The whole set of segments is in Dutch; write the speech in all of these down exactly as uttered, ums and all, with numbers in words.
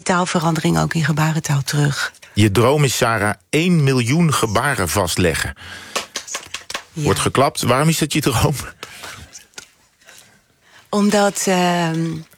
taalverandering ook in gebarentaal terug. Je droom is, Sarah, één miljoen gebaren vastleggen. Ja. Wordt geklapt. Waarom is dat je droom? Omdat uh,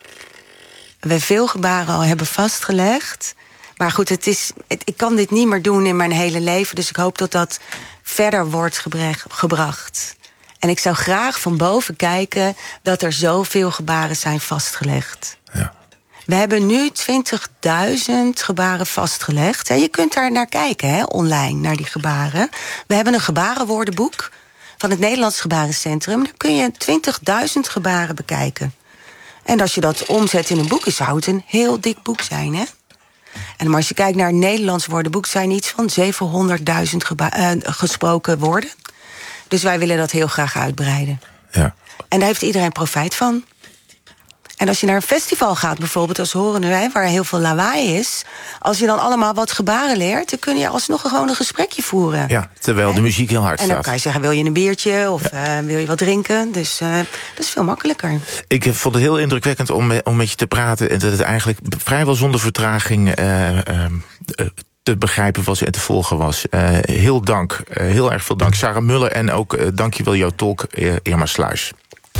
we veel gebaren al hebben vastgelegd. Maar goed, het is, het, ik kan dit niet meer doen in mijn hele leven. Dus ik hoop dat dat verder wordt gebrech, gebracht. En ik zou graag van boven kijken dat er zoveel gebaren zijn vastgelegd. Ja. We hebben nu twintigduizend gebaren vastgelegd. En je kunt daar naar kijken, hè, online, naar die gebaren. We hebben een gebarenwoordenboek van het Nederlands Gebarencentrum. Daar kun je twintigduizend gebaren bekijken. En als je dat omzet in een boek, zou het een heel dik boek zijn, hè? En maar als je kijkt naar het Nederlands woordenboek, zijn iets van zevenhonderdduizend geba- uh, gesproken woorden. Dus wij willen dat heel graag uitbreiden. Ja. En daar heeft iedereen profijt van. En als je naar een festival gaat, bijvoorbeeld als Horen wij, waar heel veel lawaai is, als je dan allemaal wat gebaren leert, dan kun je alsnog gewoon een gesprekje voeren. Ja, terwijl de muziek heel hard staat. En dan kan je zeggen, wil je een biertje of ja. uh, wil je wat drinken? Dus uh, dat is veel makkelijker. Ik vond het heel indrukwekkend om, om met je te praten en dat het eigenlijk vrijwel zonder vertraging Uh, uh, uh, te begrijpen was en te volgen was. Uh, heel dank, uh, heel erg veel dank. Sarah Muller en ook uh, dankjewel jouw tolk uh, Irma Sluis.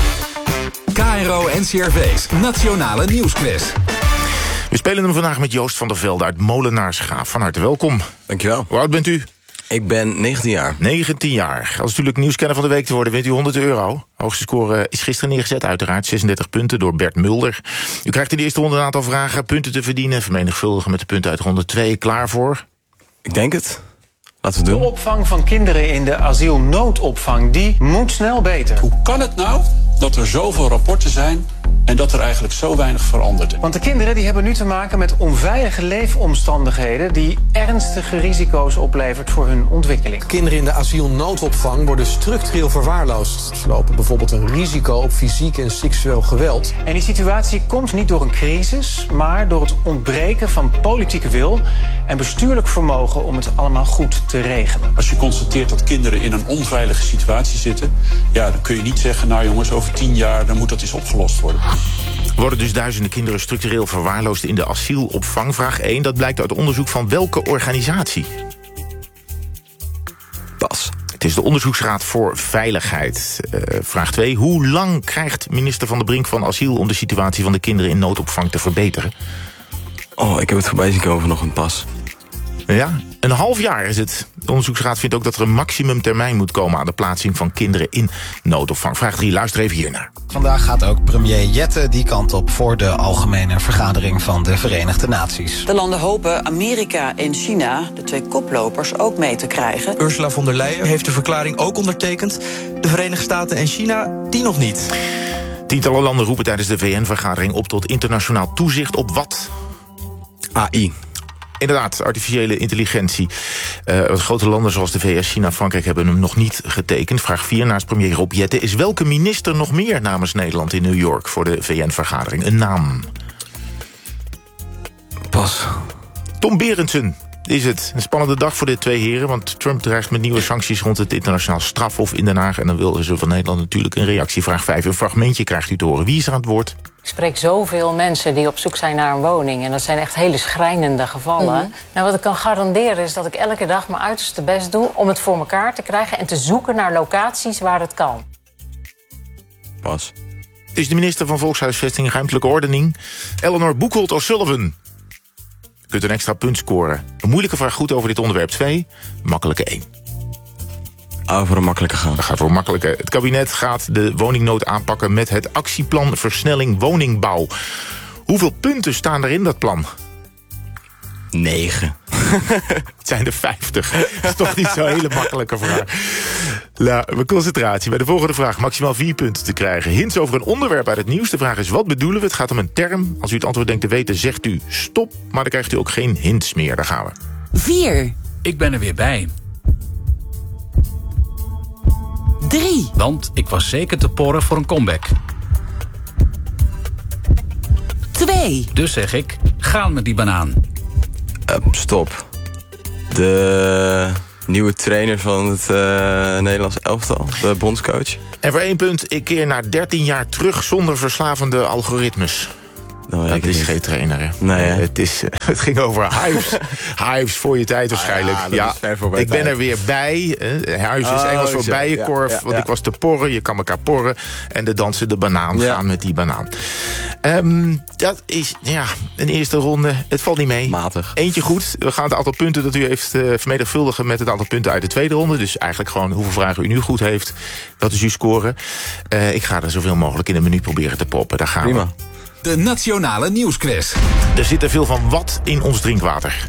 K R O N C R V's Nationale Nieuwsquiz. We spelen hem vandaag met Joost van der Velde uit Molenaarsgaaf. Van harte welkom. Dankjewel. Hoe oud bent u? Ik ben negentien jaar. negentien jaar. Als natuurlijk nieuwskenner van de week te worden, wint u honderd euro. Hoogste score is gisteren neergezet, uiteraard. zesendertig punten door Bert Mulder. U krijgt in de eerste ronde een aantal vragen, punten te verdienen. Vermenigvuldigen met de punten uit ronde twee. Klaar voor? Ik denk het. Laten we het doen. De opvang van kinderen in de asielnoodopvang, die moet snel beter. Hoe kan het nou dat er zoveel rapporten zijn en dat er eigenlijk zo weinig verandert? Want de kinderen die hebben nu te maken met onveilige leefomstandigheden die ernstige risico's oplevert voor hun ontwikkeling. Kinderen in de asielnoodopvang worden structureel verwaarloosd. Ze lopen bijvoorbeeld een risico op fysiek en seksueel geweld. En die situatie komt niet door een crisis, maar door het ontbreken van politieke wil en bestuurlijk vermogen om het allemaal goed te regelen. Als je constateert dat kinderen in een onveilige situatie zitten, ja, dan kun je niet zeggen, nou jongens, over tien jaar dan moet dat eens opgelost worden. Worden dus duizenden kinderen structureel verwaarloosd in de asielopvang? Vraag één, dat blijkt uit onderzoek van welke organisatie? Pas. Het is de Onderzoeksraad voor Veiligheid. Uh, vraag twee, hoe lang krijgt minister Van der Brink van Asiel om de situatie van de kinderen in noodopvang te verbeteren? Oh, ik heb het voorbij zien komen nog een pas. Ja, een half jaar is het. De onderzoeksraad vindt ook dat er een maximumtermijn moet komen aan de plaatsing van kinderen in noodopvang. Vraag drie, luister even hiernaar. Vandaag gaat ook premier Jette die kant op voor de algemene vergadering van de Verenigde Naties. De landen hopen Amerika en China, de twee koplopers, ook mee te krijgen. Ursula von der Leyen heeft de verklaring ook ondertekend. De Verenigde Staten en China, die nog niet. Tientallen landen roepen tijdens de V N-vergadering op tot internationaal toezicht op wat? A I. Inderdaad, artificiële intelligentie. Uh, wat grote landen zoals de V S, China, Frankrijk hebben hem nog niet getekend. Vraag vier, naast premier Rob Jetten is welke minister nog meer namens Nederland in New York voor de V N-vergadering? Een naam. Pas. Tom Berendsen is het. Een spannende dag voor de twee heren, want Trump dreigt met nieuwe sancties rond het internationaal strafhof in Den Haag. En dan willen ze van Nederland natuurlijk een reactie. Vraag vijf, een fragmentje krijgt u te horen. Wie is er aan het woord? Ik spreek zoveel mensen die op zoek zijn naar een woning. En dat zijn echt hele schrijnende gevallen. Mm-hmm. Nou, wat ik kan garanderen is dat ik elke dag mijn uiterste best doe om het voor elkaar te krijgen en te zoeken naar locaties waar het kan. Pas. Het is de minister van Volkshuisvesting en Ruimtelijke Ordening, Eleanor Boekholt O'Sullivan. Je kunt een extra punt scoren. Een moeilijke vraag goed over dit onderwerp twee, makkelijke één. Ah, voor een makkelijke gaan. Dat gaat voor een makkelijke. Het kabinet gaat de woningnood aanpakken met het actieplan Versnelling Woningbouw. Hoeveel punten staan er in dat plan? Negen. Het zijn er vijftig. Dat is toch niet zo'n hele makkelijke vraag. Nou, mijn concentratie. Bij de volgende vraag maximaal vier punten te krijgen. Hints over een onderwerp uit het nieuws. De vraag is, wat bedoelen we? Het gaat om een term. Als u het antwoord denkt te weten, zegt u stop. Maar dan krijgt u ook geen hints meer. Daar gaan we. Vier. Ik ben er weer bij. Drie. Want ik was zeker te porren voor een comeback. Twee. Dus zeg ik, gaan met die banaan. Uh, stop. De nieuwe trainer van het uh, Nederlands elftal, de bondscoach. En voor één punt, ik keer naar dertien jaar terug zonder verslavende algoritmes. Dan weet dat ik het is niet. geen trainer, hè? Nee, hè? Het, is, het ging over Hives. Hives voor je tijd waarschijnlijk. Ah, ja, dat is ver voor mijn ik ben tijd. er weer bij. Hè. Hives is Oh, Engels voor zo. bijenkorf. Ja, ja, want ja. ik was te porren. Je kan elkaar porren. En de dansen de banaan Ja. gaan met die banaan. Um, dat is, ja, een eerste ronde. Het valt niet mee. Matig. Eentje goed. We gaan het aantal punten dat u heeft uh, vermenigvuldigen met het aantal punten uit de tweede ronde. Dus eigenlijk gewoon hoeveel vragen u nu goed heeft. Dat is uw score. Uh, ik ga er zoveel mogelijk in een minuut proberen te poppen. Daar gaan Prima. we. De Nationale Nieuwsquiz. Er zit er veel van wat in ons drinkwater?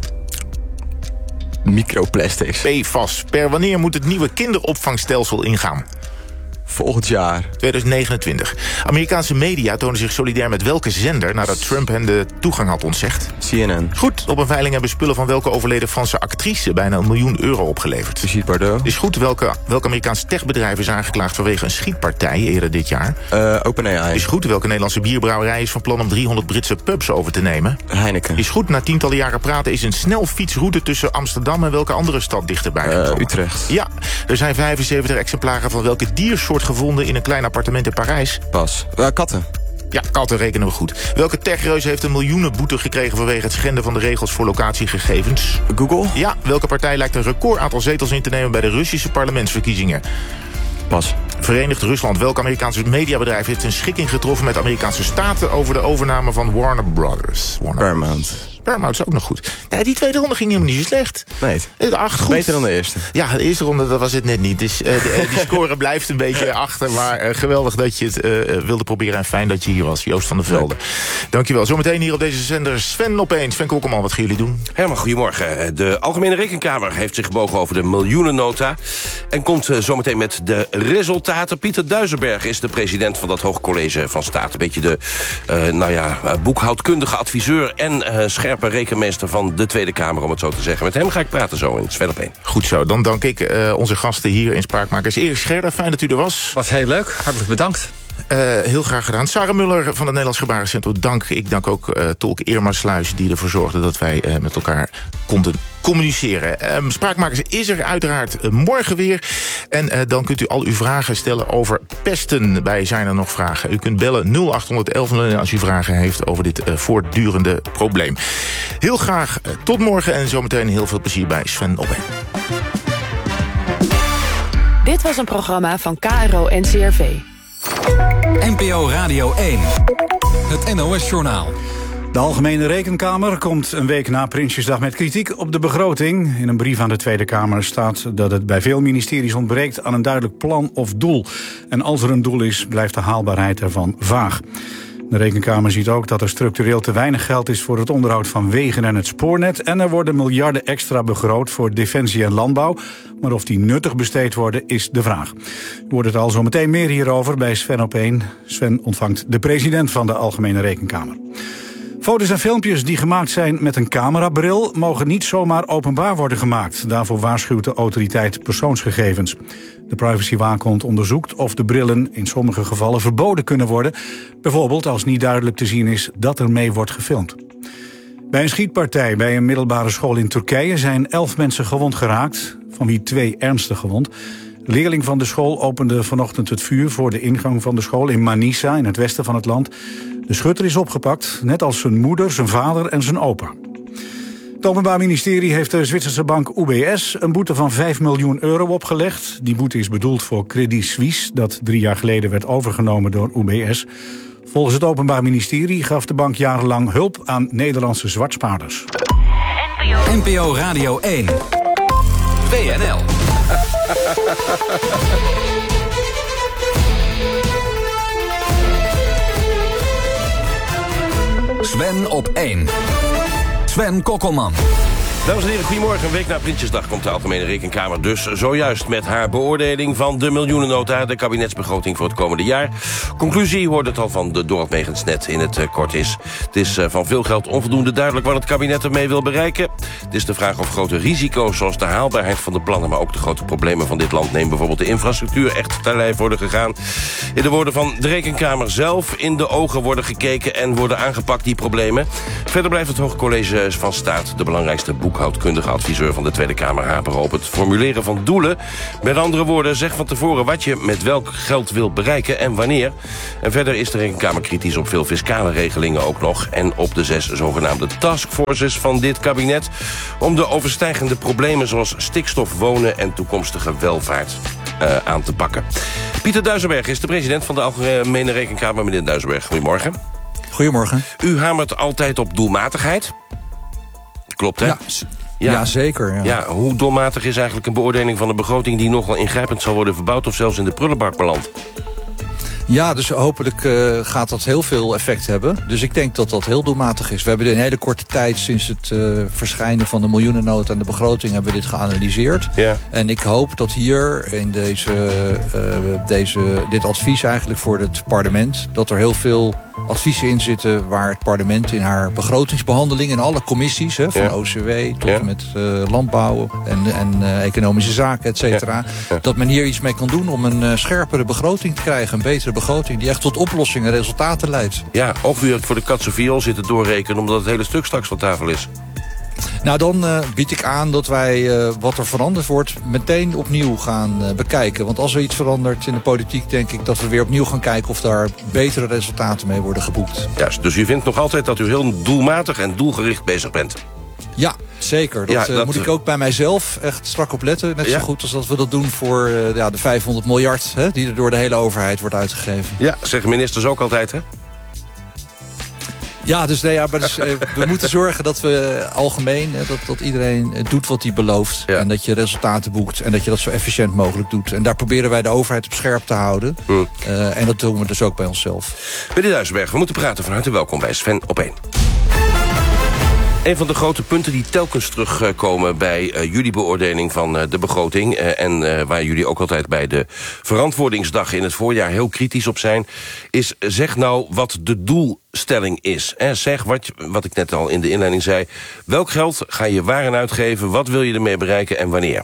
Microplastics. P F A S. Per wanneer moet het nieuwe kinderopvangstelsel ingaan? Volgend jaar. tweeduizend negenentwintig. Amerikaanse media tonen zich solidair met welke zender nadat Trump hen de toegang had ontzegd? C N N. Goed, op een veiling hebben spullen van welke overleden Franse actrice bijna een miljoen euro opgeleverd? Brigitte Bardot. Is goed, welke, welk Amerikaans techbedrijf is aangeklaagd vanwege een schietpartij eerder dit jaar? Uh, OpenAI. Is goed, welke Nederlandse bierbrouwerij is van plan om driehonderd Britse pubs over te nemen? Heineken. Is goed, na tientallen jaren praten is een snelfietsroute tussen Amsterdam en welke andere stad dichterbij Uh, gekomen? Utrecht. Ja, er zijn vijfenzeventig exemplaren van welke diersoort gevonden in een klein appartement in Parijs? Pas. Uh, katten. Ja, katten rekenen we goed. Welke techreus heeft een miljoenenboete gekregen vanwege het schenden van de regels voor locatiegegevens? Google. Ja, welke partij lijkt een record aantal zetels in te nemen bij de Russische parlementsverkiezingen? Pas. Verenigd Rusland. Welk Amerikaanse mediabedrijf heeft een schikking getroffen met Amerikaanse staten over de overname van Warner Brothers? Warner Paramount. Paramount is ook nog goed. Ja, die tweede ronde ging helemaal niet zo slecht. Nee. Het acht goed. Beter dan de eerste. Ja, de eerste ronde dat was het net niet. Dus uh, de, uh, die score blijft een beetje achter. Maar uh, geweldig dat je het uh, wilde proberen. En fijn dat je hier was, Joost van der Velde. Dankjewel. Zometeen hier op deze zender Sven opeens. Sven Kokkelman, wat gaan jullie doen? Herman, goedemorgen. De Algemene Rekenkamer heeft zich gebogen over de miljoenennota. En komt uh, zometeen met de resultaten. Pieter Duisenberg is de president van dat Hoogcollege van Staat. Een beetje de uh, nou ja, boekhoudkundige adviseur en uh, scherpe rekenmeester van de Tweede Kamer, om het zo te zeggen. Met hem ga ik praten zo in Sven op één. Goed zo, dan dank ik uh, onze gasten hier in Spraakmakers. Erik Scherder, fijn dat u er was. Was heel leuk, hartelijk bedankt. Uh, heel graag gedaan. Sarah Muller van het Nederlands Gebarencentrum, dank. Ik dank ook uh, tolk Irma Sluis, die ervoor zorgde dat wij uh, met elkaar konden communiceren. Um, Spraakmakers is er uiteraard uh, morgen weer. En uh, dan kunt u al uw vragen stellen over pesten. Bij Zijn er nog vragen? U kunt bellen nul acht honderd elf nul als u vragen heeft over dit uh, voortdurende probleem. Heel graag uh, tot morgen en zometeen heel veel plezier bij Sven op één. Dit was een programma van K R O N C R V. N P O Radio één. Het N O S-journaal. De Algemene Rekenkamer komt een week na Prinsjesdag met kritiek op de begroting. In een brief aan de Tweede Kamer staat dat het bij veel ministeries ontbreekt aan een duidelijk plan of doel. En als er een doel is, blijft de haalbaarheid ervan vaag. De Rekenkamer ziet ook dat er structureel te weinig geld is voor het onderhoud van wegen en het spoornet. En er worden miljarden extra begroot voor defensie en landbouw. Maar of die nuttig besteed worden, is de vraag. U hoort het al zo meteen meer hierover bij Sven op één. Sven ontvangt de president van de Algemene Rekenkamer. Foto's en filmpjes die gemaakt zijn met een camerabril mogen niet zomaar openbaar worden gemaakt. Daarvoor waarschuwt de autoriteit persoonsgegevens. De privacywaakhond onderzoekt of de brillen in sommige gevallen verboden kunnen worden. Bijvoorbeeld als niet duidelijk te zien is dat er mee wordt gefilmd. Bij een schietpartij bij een middelbare school in Turkije zijn elf mensen gewond geraakt, van wie twee ernstig gewond. De leerling van de school opende vanochtend het vuur voor de ingang van de school in Manisa, in het westen van het land. De schutter is opgepakt, net als zijn moeder, zijn vader en zijn opa. Het Openbaar Ministerie heeft de Zwitserse bank U B S een boete van vijf miljoen euro opgelegd. Die boete is bedoeld voor Credit Suisse, dat drie jaar geleden werd overgenomen door U B S. Volgens het Openbaar Ministerie gaf de bank jarenlang hulp aan Nederlandse zwartspaarders. N P O Radio één. W N L. Sven op één. Sven Kokkelman. Dames en heren, goedemorgen. Een week na Prinsjesdag komt de Algemene Rekenkamer dus zojuist met haar beoordeling van de miljoenennota, de kabinetsbegroting voor het komende jaar. Conclusie hoorde het al van de Dorot Megens net in het uh, kort is. Het is uh, van veel geld onvoldoende duidelijk wat het kabinet ermee wil bereiken. Het is de vraag of grote risico's zoals de haalbaarheid van de plannen, maar ook de grote problemen van dit land, neem bijvoorbeeld de infrastructuur, echt ter lijf worden gegaan. In de woorden van de Rekenkamer zelf, in de ogen worden gekeken en worden aangepakt die problemen. Verder blijft het Hoogcollege van Staat de belangrijkste boek boekhoudkundige adviseur van de Tweede Kamer haperen op het formuleren van doelen. Met andere woorden, zeg van tevoren wat je met welk geld wilt bereiken en wanneer. En verder is de Rekenkamer kritisch op veel fiscale regelingen ook nog en op de zes zogenaamde taskforces van dit kabinet om de overstijgende problemen zoals stikstof, wonen en toekomstige welvaart uh, aan te pakken. Pieter Duisenberg is de president van de Algemene Rekenkamer. Meneer Duisenberg, goedemorgen. Goedemorgen. U hamert altijd op doelmatigheid. Klopt, hè? Ja, ja. ja zeker. Ja. Ja, hoe doelmatig is eigenlijk een beoordeling van de begroting die nogal ingrijpend zal worden verbouwd of zelfs in de prullenbak belandt? Ja, dus hopelijk uh, gaat dat heel veel effect hebben. Dus ik denk dat dat heel doelmatig is. We hebben in een hele korte tijd sinds het uh, verschijnen van de miljoenennota aan de begroting hebben we dit geanalyseerd. Ja. En ik hoop dat hier in deze, uh, deze, dit advies eigenlijk voor het parlement, dat er heel veel adviezen in zitten waar het parlement in haar begrotingsbehandeling in alle commissies, hè, van ja. O C W tot ja. met uh, landbouw en, en uh, economische zaken, et cetera, ja. Ja. dat men hier iets mee kan doen om een uh, scherpere begroting te krijgen, een betere begroting die echt tot oplossingen en resultaten leidt. Ja, of u het voor de katse viool zitten doorrekenen omdat het hele stuk straks van tafel is. Nou, dan uh, bied ik aan dat wij uh, wat er veranderd wordt meteen opnieuw gaan uh, bekijken. Want als er iets verandert in de politiek, denk ik dat we weer opnieuw gaan kijken of daar betere resultaten mee worden geboekt. Juist, dus u vindt nog altijd dat u heel doelmatig en doelgericht bezig bent? Ja, zeker. Dat, ja, dat uh, moet ik ook bij mijzelf echt strak op letten. Net ja. zo goed als dat we dat doen voor uh, ja, de vijfhonderd miljard... Hè, die er door de hele overheid wordt uitgegeven. Ja, zeggen ministers ook altijd, hè? Ja, dus, nee, ja, maar dus, uh, we moeten zorgen dat we algemeen, uh, dat, dat iedereen uh, doet wat hij belooft. Ja. En dat je resultaten boekt en dat je dat zo efficiënt mogelijk doet. En daar proberen wij de overheid op scherp te houden. Mm. Uh, en dat doen we dus ook bij onszelf. Meneer Duisenberg, we moeten praten. Van harte welkom bij Sven op één. Een van de grote punten die telkens terugkomen bij uh, jullie beoordeling van uh, de begroting... Uh, en uh, waar jullie ook altijd bij de verantwoordingsdag in het voorjaar heel kritisch op zijn... is zeg nou wat de doelstelling is. Hè? Zeg wat, wat ik net al in de inleiding zei. Welk geld ga je waar uitgeven? Wat wil je ermee bereiken en wanneer?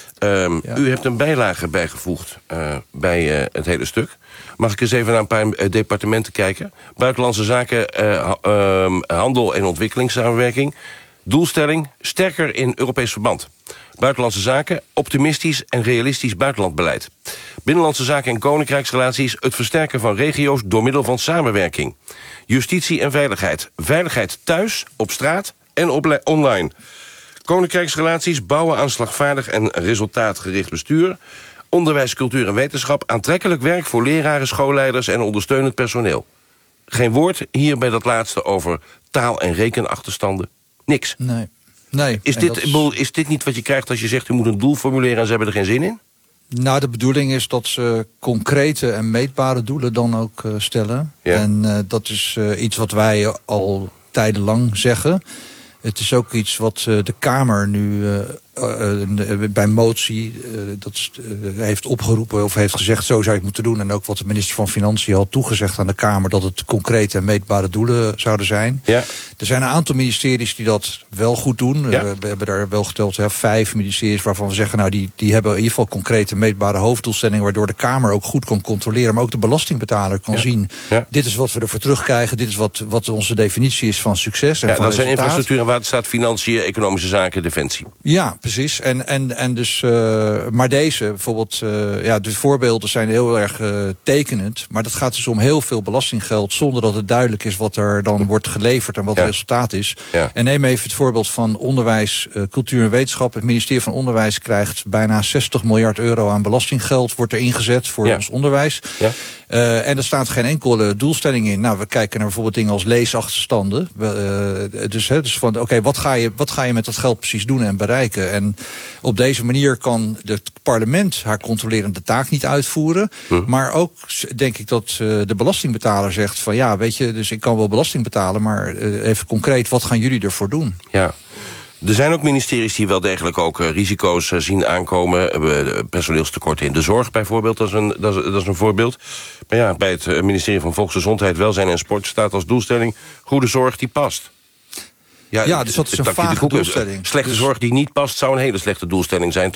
Um, ja. U hebt een bijlage bijgevoegd uh, bij uh, het hele stuk. Mag ik eens even naar een paar uh, departementen kijken? Buitenlandse zaken, uh, uh, handel en ontwikkelingssamenwerking. Doelstelling, sterker in Europees verband. Buitenlandse zaken, optimistisch en realistisch buitenlandbeleid. Binnenlandse zaken en koninkrijksrelaties, het versterken van regio's door middel van samenwerking. Justitie en veiligheid. Veiligheid thuis, op straat en op online. Koninkrijksrelaties, bouwen aan slagvaardig en resultaatgericht bestuur. Onderwijs, cultuur en wetenschap. Aantrekkelijk werk voor leraren, schoolleiders en ondersteunend personeel. Geen woord hier bij dat laatste over taal- en rekenachterstanden. Niks. Nee. nee is, nee, dit, is... is dit niet wat je krijgt als je zegt u moet een doel formuleren en ze hebben er geen zin in? Nou, de bedoeling is dat ze concrete en meetbare doelen dan ook uh, stellen. Ja. En uh, dat is uh, iets wat wij al tijdenlang zeggen. Het is ook iets wat uh, de Kamer nu uh, uh, uh, bij motie uh, dat, uh, heeft opgeroepen of heeft gezegd zo zou je het moeten doen. En ook wat de minister van Financiën had toegezegd aan de Kamer dat het concrete en meetbare doelen zouden zijn. Ja. Er zijn een aantal ministeries die dat wel goed doen. Ja. Uh, we hebben daar wel geteld ja, vijf ministeries waarvan we zeggen nou die, die hebben in ieder geval concrete meetbare hoofddoelstellingen waardoor de Kamer ook goed kan controleren. Maar ook de belastingbetaler kan ja. zien ja. dit is wat we ervoor terugkrijgen. Dit is wat, wat onze definitie is van succes. En ja, van dat zijn resultaat. infrastructuur en waterstaat, financiën, economische zaken, defensie. Ja, precies. En, en, en dus, uh, maar deze, bijvoorbeeld, uh, ja, de voorbeelden zijn heel erg uh, tekenend. Maar dat gaat dus om heel veel belastinggeld zonder dat het duidelijk is wat er dan wordt geleverd en wat ja. het resultaat is. Ja. En neem even het voorbeeld van onderwijs, uh, cultuur en wetenschap. Het ministerie van Onderwijs krijgt bijna zestig miljard euro aan belastinggeld, wordt er ingezet voor ja. ons onderwijs. Ja. Uh, en er staat geen enkele doelstelling in. Nou, we kijken naar bijvoorbeeld dingen als leesachterstanden. Uh, dus, he, dus van, oké, okay, wat ga je, wat ga je met dat geld precies doen en bereiken? En op deze manier kan het parlement haar controlerende taak niet uitvoeren. Hm. Maar ook denk ik dat uh, de belastingbetaler zegt van ja, weet je, dus ik kan wel belasting betalen, maar uh, even concreet, wat gaan jullie ervoor doen? Ja. Er zijn ook ministeries die wel degelijk ook uh, risico's uh, zien aankomen. Uh, personeelstekorten in de zorg bijvoorbeeld, dat is, een, dat, is, dat is een voorbeeld. Maar ja, bij het uh, ministerie van Volksgezondheid, Welzijn en Sport staat als doelstelling goede zorg die past. Ja, ja dus dat is een vage doelstelling. Slechte dus... zorg die niet past zou een hele slechte doelstelling zijn, toch?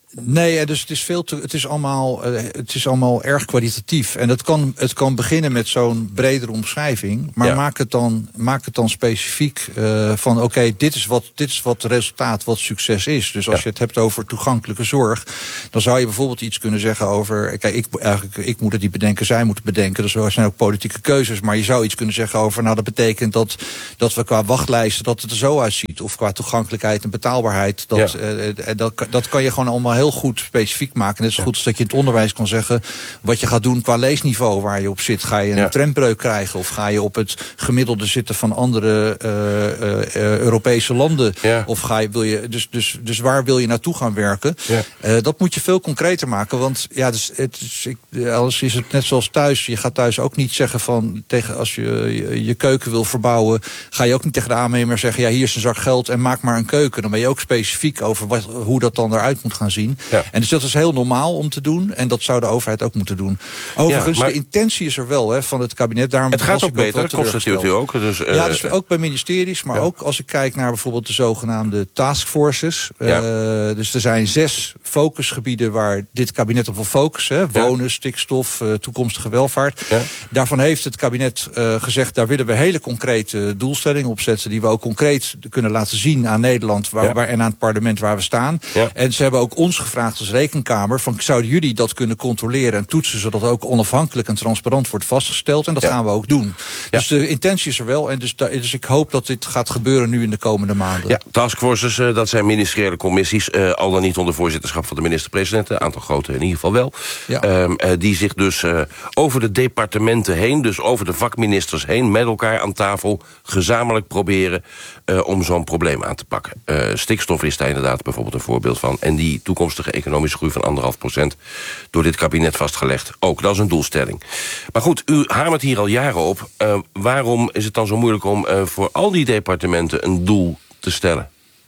Nee, dus het is veel te, het is allemaal, uh, het is allemaal erg kwalitatief. En het kan, het kan beginnen met zo'n bredere omschrijving, maar ja. maak het dan, maak het dan specifiek uh, van oké, okay, dit is wat, dit is wat resultaat, wat succes is. Dus als ja. je het hebt over toegankelijke zorg, dan zou je bijvoorbeeld iets kunnen zeggen over, kijk, ik, eigenlijk, ik moet het niet bedenken, zij moeten bedenken. Dus er zijn ook politieke keuzes, maar je zou iets kunnen zeggen over, nou, dat betekent dat, dat we qua wachtlijsten, dat het er zo uitziet. Of qua toegankelijkheid en betaalbaarheid. Dat, ja. uh, dat, dat kan je gewoon allemaal heel goed specifiek maken. Net zo goed als dat je in het onderwijs kan zeggen wat je gaat doen qua leesniveau waar je op zit. Ga je een ja. trendbreuk krijgen of ga je op het gemiddelde zitten van andere uh, uh, uh, Europese landen? Ja. Of ga je, wil je, dus, dus, dus waar wil je naartoe gaan werken? Ja. Uh, dat moet je veel concreter maken, want ja, dus, het is, ik, alles is het net zoals thuis. Je gaat thuis ook niet zeggen van, tegen als je je, je keuken wil verbouwen, ga je ook niet tegen de aannemer zeggen, ja, hier is een zak geld en maak maar een keuken. Dan ben je ook specifiek over wat, hoe dat dan eruit moet gaan zien. Ja. En dus dat is heel normaal om te doen. En dat zou de overheid ook moeten doen. Overigens, ja, maar de intentie is er wel hè, van het kabinet. Daarom het gaat ook beter, dat constateert u ook. Dus, uh, ja, dus ook bij ministeries. Maar ja. ook als ik kijk naar bijvoorbeeld de zogenaamde taskforces. Ja. Uh, dus er zijn zes focusgebieden waar dit kabinet op wil focussen. Hè. Wonen, ja. stikstof, uh, toekomstige welvaart. Ja. Daarvan heeft het kabinet uh, gezegd, daar willen we hele concrete doelstellingen op zetten. Die we ook concreet kunnen laten zien aan Nederland waar, ja. waar, en aan het parlement waar we staan. Ja. En ze hebben ook ons gevraagd als rekenkamer van, zouden jullie dat kunnen controleren en toetsen, zodat het ook onafhankelijk en transparant wordt vastgesteld. En dat ja. gaan we ook doen. Ja. Dus de intentie is er wel. En dus, dus ik hoop dat dit gaat gebeuren nu in de komende maanden. Ja, taskforces, uh, dat zijn ministeriële commissies, uh, al dan niet onder voorzitterschap van de minister-president, een aantal grote in ieder geval wel. Ja. Um, uh, die zich dus uh, over de departementen heen, dus over de vakministers heen, met elkaar aan tafel gezamenlijk proberen uh, om zo'n probleem aan te pakken. Uh, stikstof is daar inderdaad bijvoorbeeld een voorbeeld van. En die toekomstige economische groei van anderhalf procent door dit kabinet vastgelegd. Ook, dat is een doelstelling. Maar goed, u hamert hier al jaren op. Uh, waarom is het dan zo moeilijk om uh, voor al die departementen een doel te stellen?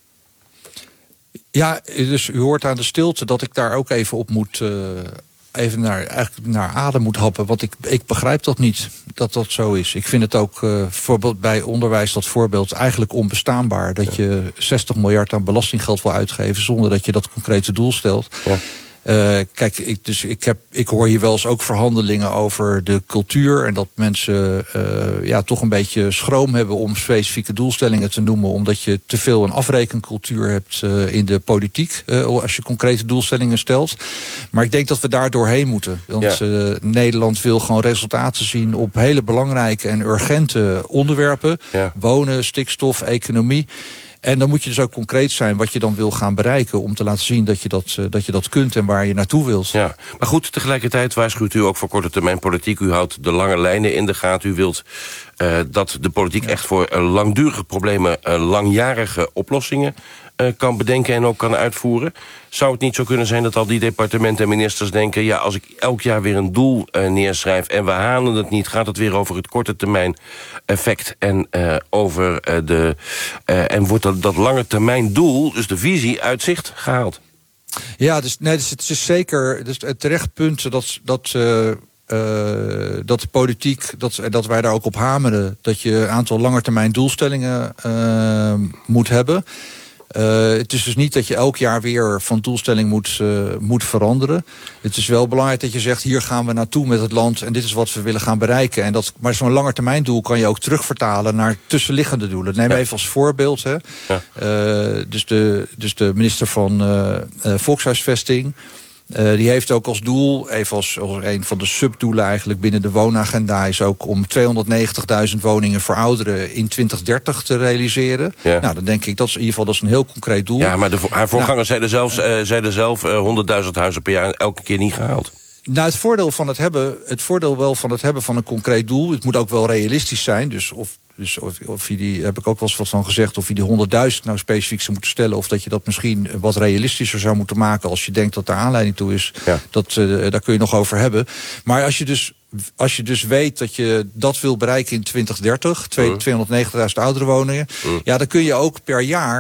Ja, dus u hoort aan de stilte dat ik daar ook even op moet, uh, even naar, eigenlijk naar adem moet happen. Want ik, ik begrijp dat niet, dat dat zo is. Ik vind het ook, uh, voorbeeld bij onderwijs, dat voorbeeld eigenlijk onbestaanbaar. Dat je zestig miljard aan belastinggeld wil uitgeven zonder dat je dat concrete doel stelt. Ja. Uh, kijk, ik, dus ik, heb, ik hoor hier wel eens ook verhandelingen over de cultuur. En dat mensen uh, ja, toch een beetje schroom hebben om specifieke doelstellingen te noemen. Omdat je te veel een afrekencultuur hebt uh, in de politiek. Uh, als je concrete doelstellingen stelt. Maar ik denk dat we daar doorheen moeten. Want ja. uh, Nederland wil gewoon resultaten zien op hele belangrijke en urgente onderwerpen. Ja. Wonen, stikstof, economie. En dan moet je dus ook concreet zijn wat je dan wil gaan bereiken, om te laten zien dat je dat, uh, dat je dat kunt en waar je naartoe wilt. Ja, maar goed, tegelijkertijd waarschuwt u ook voor korte termijn politiek. U houdt de lange lijnen in de gaten. U wilt uh, dat de politiek ja. echt voor uh, langdurige problemen uh, langjarige oplossingen uh, kan bedenken en ook kan uitvoeren. Zou het niet zo kunnen zijn dat al die departementen en ministers denken, ja, als ik elk jaar weer een doel uh, neerschrijf en we halen het niet, gaat het weer over het korte termijn effect en uh, over uh, de uh, en wordt dat, dat lange termijn doel, dus de visie, uit zicht gehaald? Ja, dus, nee, dus het is zeker dus het terecht punt dat dat uh, Uh, dat de politiek, dat, dat wij daar ook op hameren, dat je een aantal langetermijn doelstellingen uh, moet hebben. Uh, het is dus niet dat je elk jaar weer van doelstelling moet, uh, moet veranderen. Het is wel belangrijk dat je zegt, hier gaan we naartoe met het land en dit is wat we willen gaan bereiken. En dat, maar zo'n langetermijndoel kan je ook terugvertalen naar tussenliggende doelen. Neem ja. even als voorbeeld. Hè. Ja. Uh, dus, de, dus de minister van uh, uh, Volkshuisvesting, Uh, die heeft ook als doel, even als, als een van de subdoelen eigenlijk binnen de woonagenda, is ook om tweehonderdnegentigduizend woningen voor ouderen in twintig dertig te realiseren. Ja. Nou, dan denk ik, dat is in ieder geval dat is een heel concreet doel. Ja, maar de, haar voorgangers nou, zeiden, zelfs, uh, zeiden zelf uh, honderdduizend huizen per jaar elke keer niet gehaald. Nou, het voordeel van het hebben, het voordeel wel van het hebben van een concreet doel, het moet ook wel realistisch zijn. Dus of Dus of, of je die, heb ik ook wel eens wat van gezegd, of je die honderdduizend nou specifiek zou moeten stellen, of dat je dat misschien wat realistischer zou moeten maken als je denkt dat daar aanleiding toe is. Ja. Dat, uh, daar kun je nog over hebben. Maar als je dus Als je dus weet dat je dat wil bereiken in twintig dertig, tweehonderdnegentigduizend oudere woningen, mm. ja, dan kun je ook per jaar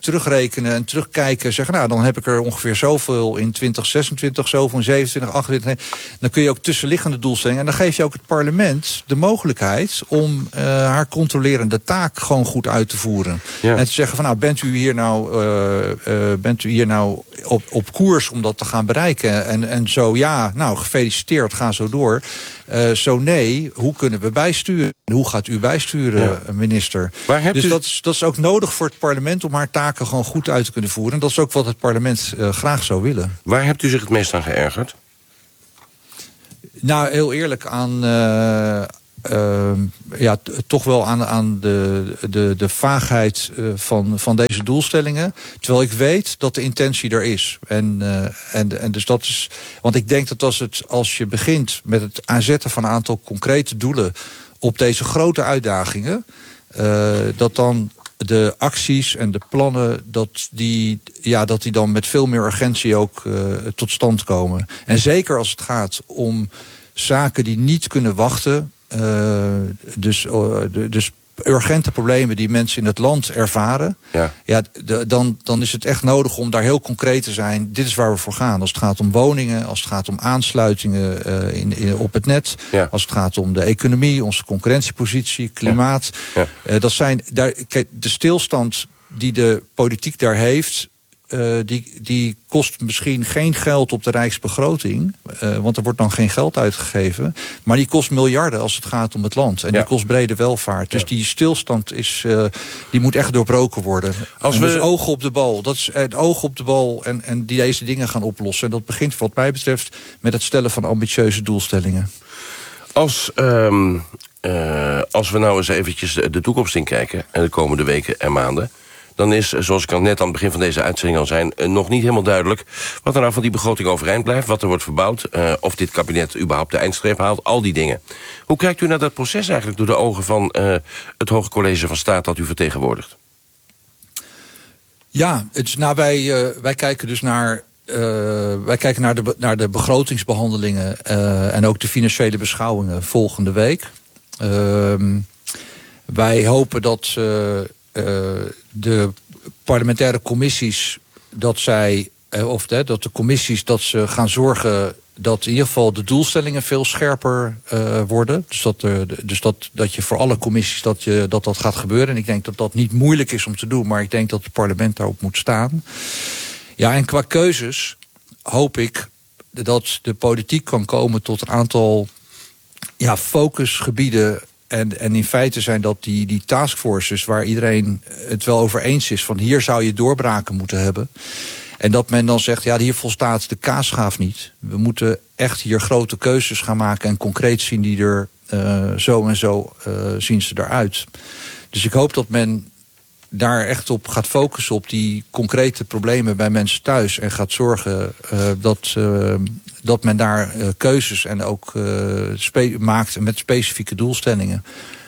terugrekenen en terugkijken. Zeggen, nou, dan heb ik er ongeveer zoveel in twintig zesentwintig, zoveel in zevenentwintig, achtentwintig. Dan kun je ook tussenliggende doelstellingen. En dan geef je ook het parlement de mogelijkheid om uh, haar controlerende taak gewoon goed uit te voeren. Ja. En te zeggen van, nou, bent u hier nou, uh, uh, bent u hier nou op, op koers om dat te gaan bereiken? En, en zo ja, nou, gefeliciteerd, ga zo door. Uh, zo nee, hoe kunnen we bijsturen? Hoe gaat u bijsturen, ja. minister? Dus u... dat, is, dat is ook nodig voor het parlement om haar taken gewoon goed uit te kunnen voeren. En dat is ook wat het parlement uh, graag zou willen. Waar hebt u zich het meest aan geërgerd? Nou, heel eerlijk aan... Uh, Uh, ja, t- toch wel aan, aan de, de, de vaagheid uh, van, van deze doelstellingen. Terwijl ik weet dat de intentie er is. En, uh, en, en dus dat is. Want ik denk dat als, het, als je begint met het aanzetten van een aantal concrete doelen op deze grote uitdagingen, uh, dat dan de acties en de plannen, dat die, ja, dat die dan met veel meer urgentie ook uh, tot stand komen. En zeker als het gaat om zaken die niet kunnen wachten. Uh, dus, uh, dus urgente problemen die mensen in het land ervaren. Ja. Ja, de, dan, dan is het echt nodig om daar heel concreet te zijn. Dit is waar we voor gaan. Als het gaat om woningen, als het gaat om aansluitingen uh, in, in, op het net. Ja. Als het gaat om de economie, onze concurrentiepositie, klimaat. Ja. Ja. Uh, dat zijn, daar, kijk, de stilstand die de politiek daar heeft, Uh, die, die kost misschien geen geld op de rijksbegroting. Uh, want er wordt dan geen geld uitgegeven. Maar die kost miljarden als het gaat om het land. En ja. die kost brede welvaart. Dus ja. die stilstand is, uh, die moet echt doorbroken worden. Als we... Dus ogen op de bal. Dat is het oog op de bal en, en die deze dingen gaan oplossen. En dat begint wat mij betreft met het stellen van ambitieuze doelstellingen. Als, um, uh, als we nou eens eventjes de toekomst in kijken, en de komende weken en maanden, dan is, zoals ik al net aan het begin van deze uitzending al zei, nog niet helemaal duidelijk wat er nou van die begroting overeind blijft, wat er wordt verbouwd, uh, of dit kabinet überhaupt de eindstreep haalt, al die dingen. Hoe kijkt u naar dat proces eigenlijk door de ogen van uh, het Hoge College van Staat dat u vertegenwoordigt? Ja, het is, nou, wij, uh, wij kijken dus naar Uh, wij kijken naar de, naar de begrotingsbehandelingen uh, en ook de financiële beschouwingen volgende week. Uh, wij hopen dat uh, uh, de parlementaire commissies, dat zij, uh, of uh, dat de commissies, dat ze gaan zorgen dat in ieder geval de doelstellingen veel scherper uh, worden. Dus, dat, uh, dus dat, dat je voor alle commissies dat, je, dat dat gaat gebeuren. En ik denk dat dat niet moeilijk is om te doen, maar ik denk dat het parlement daarop moet staan. Ja, en qua keuzes hoop ik dat de politiek kan komen tot een aantal ja, focusgebieden. En, en in feite zijn dat die, die taskforces waar iedereen het wel over eens is van hier zou je doorbraken moeten hebben. En dat men dan zegt, ja, hier volstaat de kaasschaaf niet. We moeten echt hier grote keuzes gaan maken en concreet zien die er uh, zo en zo uh, zien ze eruit. Dus ik hoop dat men daar echt op gaat focussen op die concrete problemen bij mensen thuis. En gaat zorgen uh, dat, uh, dat men daar uh, keuzes en ook uh, spe- maakt met specifieke doelstellingen.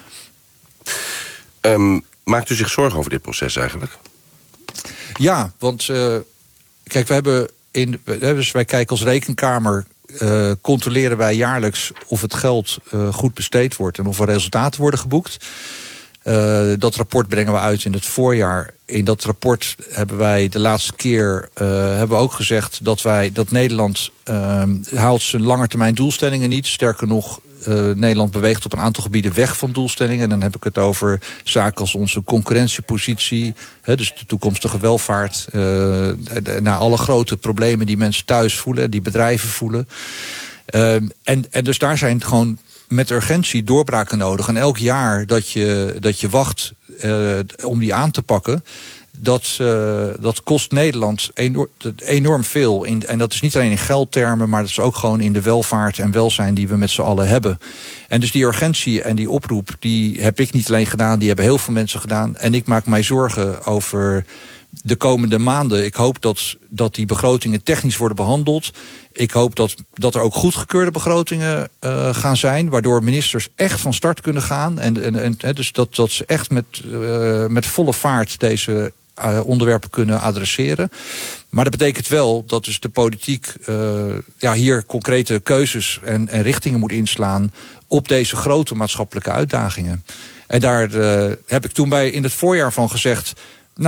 Um, maakt u zich zorgen over dit proces eigenlijk? Ja, want uh, kijk, we hebben in, dus wij kijken als rekenkamer, uh, controleren wij jaarlijks of het geld uh, goed besteed wordt en of er resultaten worden geboekt. Uh, dat rapport brengen we uit in het voorjaar. In dat rapport hebben wij de laatste keer uh, hebben we ook gezegd dat wij dat Nederland uh, haalt zijn langetermijn doelstellingen niet. Sterker nog, uh, Nederland beweegt op een aantal gebieden weg van doelstellingen. En dan heb ik het over zaken als onze concurrentiepositie, hè, dus de toekomstige welvaart, uh, naar alle grote problemen die mensen thuis voelen, die bedrijven voelen. Uh, en, en dus daar zijn gewoon met urgentie doorbraken nodig. En elk jaar dat je, dat je wacht uh, om die aan te pakken, dat, uh, dat kost Nederland enorm, enorm veel. In, en dat is niet alleen in geldtermen, maar dat is ook gewoon in de welvaart en welzijn die we met z'n allen hebben. En dus die urgentie en die oproep, die heb ik niet alleen gedaan, die hebben heel veel mensen gedaan. En ik maak mij zorgen over de komende maanden. Ik hoop dat, dat die begrotingen technisch worden behandeld. Ik hoop dat, dat er ook goedgekeurde begrotingen uh, gaan zijn, waardoor ministers echt van start kunnen gaan. En, en, en dus dat, dat ze echt met, uh, met volle vaart deze uh, onderwerpen kunnen adresseren. Maar dat betekent wel dat dus de politiek uh, ja, hier concrete keuzes en, en richtingen moet inslaan op deze grote maatschappelijke uitdagingen. En daar uh, heb ik toen bij in het voorjaar van gezegd, nou,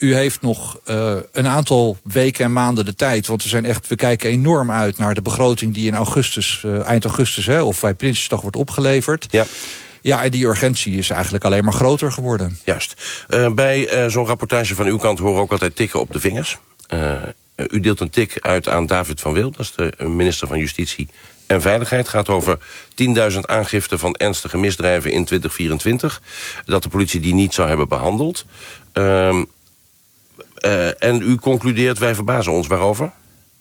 u heeft nog uh, een aantal weken en maanden de tijd. Want we zijn echt, we kijken enorm uit naar de begroting die in augustus, uh, eind augustus, hè, of bij Prinsjesdag wordt opgeleverd. Ja. Ja, en die urgentie is eigenlijk alleen maar groter geworden. Juist. Uh, bij uh, zo'n rapportage van uw kant horen ook altijd tikken op de vingers. Uh, u deelt een tik uit aan David van Wil, dat is de minister van Justitie en Veiligheid. Het gaat over tienduizend aangiften van ernstige misdrijven in twintig vierentwintig. Dat de politie die niet zou hebben behandeld. Uh, uh, en u concludeert, wij verbazen ons. Waarover?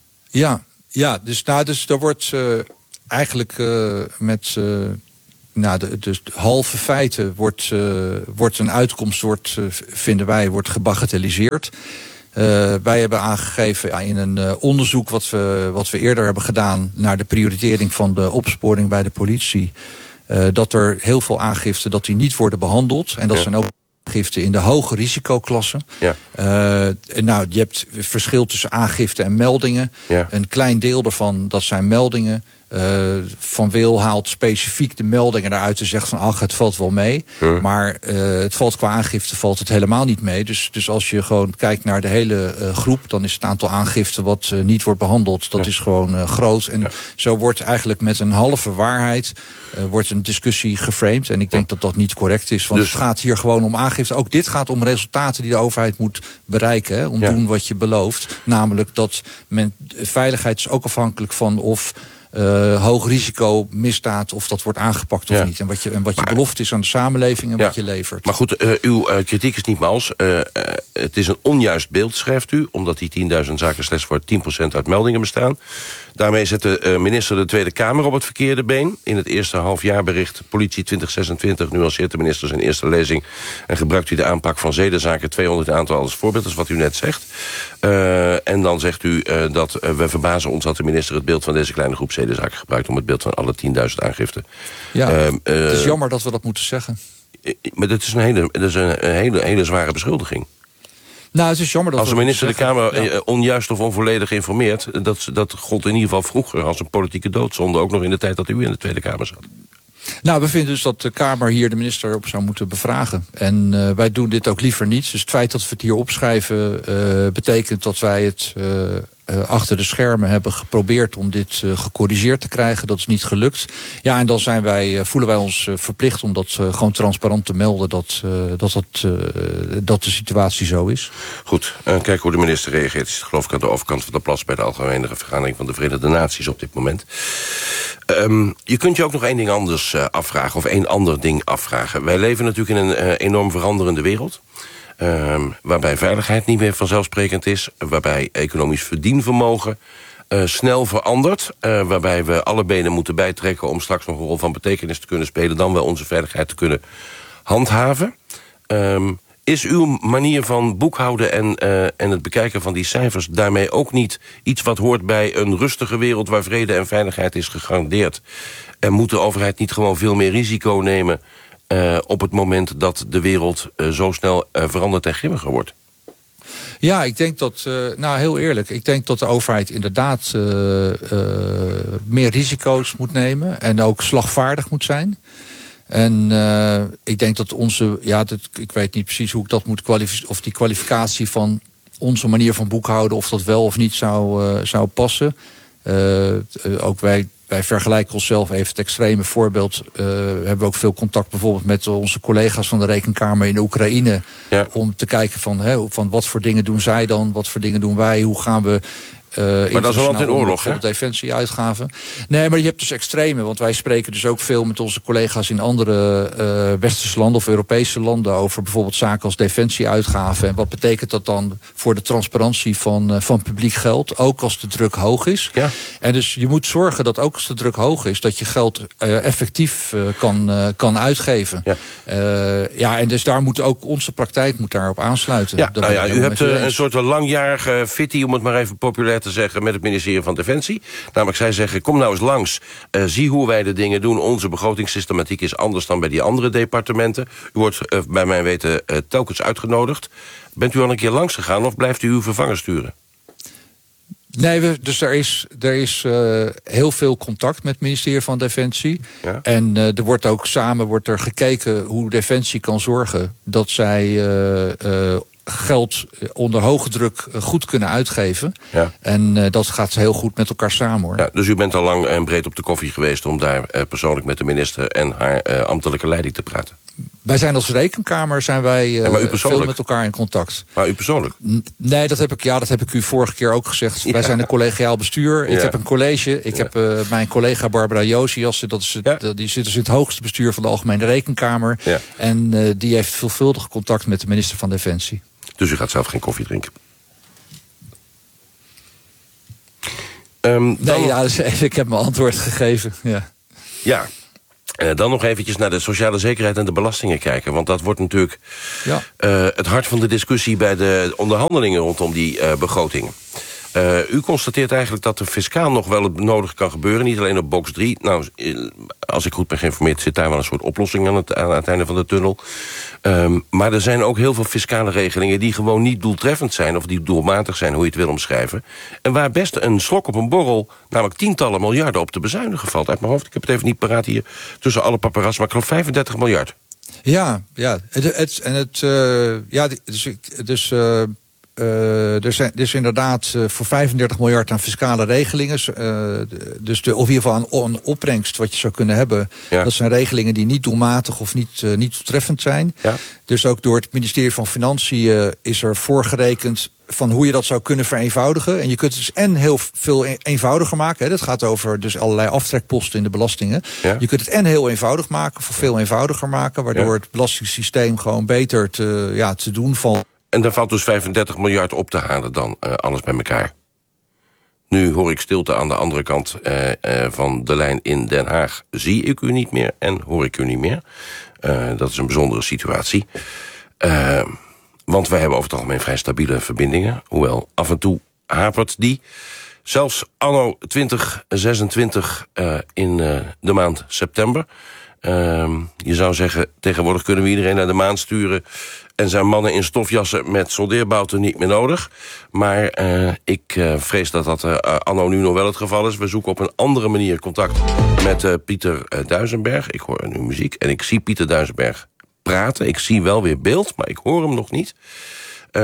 Ja, ja dus, nou, dus er wordt uh, eigenlijk uh, met... Uh, Nou, de, dus de halve feiten wordt, uh, wordt een uitkomst, wordt, uh, vinden wij, wordt gebagatelliseerd. Uh, wij hebben aangegeven ja, in een uh, onderzoek wat we, wat we eerder hebben gedaan naar de prioritering van de opsporing bij de politie, uh, dat er heel veel aangiften dat die niet worden behandeld. En dat ja. zijn ook aangiften in de hoge risicoklassen. Ja. Uh, nou, je hebt verschil tussen aangifte en meldingen. Ja. Een klein deel daarvan, dat zijn meldingen. Uh, Van Wil haalt specifiek de meldingen eruit en zegt van ach, het valt wel mee. Hmm. Maar uh, het valt qua aangifte valt het helemaal niet mee. Dus, dus als je gewoon kijkt naar de hele uh, groep, dan is het aantal aangiften wat uh, niet wordt behandeld, dat ja. is gewoon uh, groot. En ja. zo wordt eigenlijk met een halve waarheid uh, wordt een discussie geframed. En ik denk ja. dat dat niet correct is. Want dus het gaat hier gewoon om aangifte. Ook dit gaat om resultaten die de overheid moet bereiken. Hè, om ja. doen wat je belooft. Namelijk dat men, veiligheid is ook afhankelijk van of Uh, hoog risico misdaad, of dat wordt aangepakt of ja. niet. En wat je, en wat je maar, belofte is aan de samenleving en ja. wat je levert. Maar goed, uh, uw uh, kritiek is niet mals. Uh, uh, het is een onjuist beeld, schrijft u, omdat die tienduizend zaken slechts voor tien procent uit meldingen bestaan. Daarmee zet de uh, minister de Tweede Kamer op het verkeerde been. In het eerste halfjaarbericht Politie twintig zesentwintig nuanceert de minister zijn eerste lezing en gebruikt u de aanpak van zedenzaken tweehonderd aantal als voorbeeld. Dat is wat u net zegt. Uh, en dan zegt u uh, dat uh, we verbazen ons dat de minister het beeld van deze kleine groep zedenzaken gebruikt om het beeld van alle tienduizend aangiften. Ja, uh, uh, het is jammer dat we dat moeten zeggen. Uh, maar dat is een hele, dat is een, een hele, hele zware beschuldiging. Nou, het is jammer dat als de minister de Kamer ja. onjuist of onvolledig informeert, dat, dat gold in ieder geval vroeger als een politieke doodzonde, ook nog in de tijd dat u in de Tweede Kamer zat. Nou, we vinden dus dat de Kamer hier de minister op zou moeten bevragen. En uh, wij doen dit ook liever niet. Dus het feit dat we het hier opschrijven uh, betekent dat wij het uh, uh, achter de schermen hebben geprobeerd om dit uh, gecorrigeerd te krijgen. Dat is niet gelukt. Ja, en dan zijn wij, uh, voelen wij ons uh, verplicht om dat uh, gewoon transparant te melden dat, uh, dat, dat, uh, dat de situatie zo is. Goed, uh, kijken hoe de minister reageert. Is geloof ik aan de overkant van de plas bij de Algemene Vergadering van de Verenigde Naties op dit moment. Um, je kunt je ook nog één ding anders uh, afvragen, of één ander ding afvragen. Wij leven natuurlijk in een uh, enorm veranderende wereld. Um, waarbij veiligheid niet meer vanzelfsprekend is. Waarbij economisch verdienvermogen uh, snel verandert. Uh, waarbij we alle benen moeten bijtrekken om straks nog een rol van betekenis te kunnen spelen. Dan wel onze veiligheid te kunnen handhaven. Um, Is uw manier van boekhouden en, uh, en het bekijken van die cijfers daarmee ook niet iets wat hoort bij een rustige wereld waar vrede en veiligheid is gegarandeerd? En moet de overheid niet gewoon veel meer risico nemen uh, op het moment dat de wereld uh, zo snel uh, verandert en grimmiger wordt? Ja, ik denk dat, uh, nou heel eerlijk, ik denk dat de overheid inderdaad uh, uh, meer risico's moet nemen en ook slagvaardig moet zijn. En uh, ik denk dat onze, ja, dat, ik weet niet precies hoe ik dat moet kwalificeren, of die kwalificatie van onze manier van boekhouden, of dat wel of niet zou, uh, zou passen. Uh, uh, ook wij, wij vergelijken onszelf, even het extreme voorbeeld, uh, hebben we ook veel contact bijvoorbeeld met onze collega's van de Rekenkamer in de Oekraïne. Ja. Om te kijken van, hè, van wat voor dingen doen zij dan, wat voor dingen doen wij, hoe gaan we Uh, maar dat is wel in oorlog, hè? Defensieuitgaven. Nee, maar je hebt dus extreme. Want wij spreken dus ook veel met onze collega's in andere uh, westerse landen of Europese landen over bijvoorbeeld zaken als defensieuitgaven. En wat betekent dat dan voor de transparantie van, uh, van publiek geld? Ook als de druk hoog is. Ja. En dus je moet zorgen dat ook als de druk hoog is, dat je geld uh, effectief uh, kan, uh, kan uitgeven. Ja. Uh, ja, en dus daar moet ook onze praktijk moet daarop aansluiten. Ja, nou ja, u hebt uh, een soort langjarige fitty, om het maar even populair te zeggen, met het ministerie van Defensie. Namelijk, zij zeggen, kom nou eens langs, uh, zie hoe wij de dingen doen. Onze begrotingssystematiek is anders dan bij die andere departementen. U wordt uh, bij mijn weten uh, telkens uitgenodigd. Bent u al een keer langs gegaan of blijft u uw vervanger sturen? Nee, we, dus er is, er is uh, heel veel contact met het ministerie van Defensie. Ja. En uh, er wordt ook samen wordt er gekeken hoe Defensie kan zorgen dat zij Uh, uh, geld onder hoge druk goed kunnen uitgeven. Ja. En uh, dat gaat heel goed met elkaar samen, hoor. Ja, dus u bent al lang en breed op de koffie geweest om daar uh, persoonlijk met de minister en haar uh, ambtelijke leiding te praten? Wij zijn als rekenkamer zijn wij uh, ja, veel met elkaar in contact. Maar u persoonlijk? N- nee, dat heb ik, ja, dat heb ik u vorige keer ook gezegd. Ja. Wij zijn een collegiaal bestuur. Ik ja. heb een college. Ik ja. heb uh, mijn collega Barbara Josias. Dat is het, ja. Die zit dus in het hoogste bestuur van de Algemene Rekenkamer. Ja. En uh, die heeft veelvuldig contact met de minister van Defensie. Dus u gaat zelf geen koffie drinken? Um, nee, nog... ja, dus, ik heb mijn antwoord gegeven. Ja. Ja. Uh, dan nog eventjes naar de sociale zekerheid en de belastingen kijken. Want dat wordt natuurlijk ja. uh, het hart van de discussie bij de onderhandelingen rondom die uh, begrotingen. Uh, u constateert eigenlijk dat er fiscaal nog wel het nodige kan gebeuren. Niet alleen op box drie. Nou, als ik goed ben geïnformeerd zit daar wel een soort oplossing aan het, aan het einde van de tunnel. Um, maar er zijn ook heel veel fiscale regelingen die gewoon niet doeltreffend zijn of die doelmatig zijn, hoe je het wil omschrijven. En waar best een slok op een borrel, namelijk tientallen miljarden op te bezuinigen valt. Uit mijn hoofd, ik heb het even niet paraat hier tussen alle paparazzen, maar ik geloof vijfendertig miljard. Ja, ja. Het, het, en het, uh, ja, dus, dus uh, Uh, er, zijn, er is inderdaad uh, voor vijfendertig miljard aan fiscale regelingen. Uh, dus de, of in ieder geval een, een opbrengst wat je zou kunnen hebben. Ja. Dat zijn regelingen die niet doelmatig of niet, uh, niet toetreffend zijn. Ja. Dus ook door het ministerie van Financiën uh, is er voorgerekend van hoe je dat zou kunnen vereenvoudigen. En je kunt het dus en heel veel eenvoudiger maken. Hè. Dat gaat over dus allerlei aftrekposten in de belastingen. Ja. Je kunt het en heel eenvoudig maken, of veel eenvoudiger maken, waardoor ja. het belastingssysteem gewoon beter te, ja, te doen valt. En daar valt dus vijfendertig miljard op te halen dan, uh, alles bij elkaar. Nu hoor ik stilte aan de andere kant uh, uh, van de lijn in Den Haag. Zie ik u niet meer en hoor ik u niet meer. Uh, dat is een bijzondere situatie. Uh, want wij hebben over het algemeen vrij stabiele verbindingen. Hoewel af en toe hapert die. Zelfs anno twintig zesentwintig uh, in uh, de maand september. Uh, je zou zeggen, tegenwoordig kunnen we iedereen naar de maan sturen en zijn mannen in stofjassen met soldeerbouten niet meer nodig. Maar uh, ik uh, vrees dat dat uh, anno nu nog wel het geval is. We zoeken op een andere manier contact met uh, Pieter uh, Duisenberg. Ik hoor nu muziek en ik zie Pieter Duisenberg praten. Ik zie wel weer beeld, maar ik hoor hem nog niet. Uh,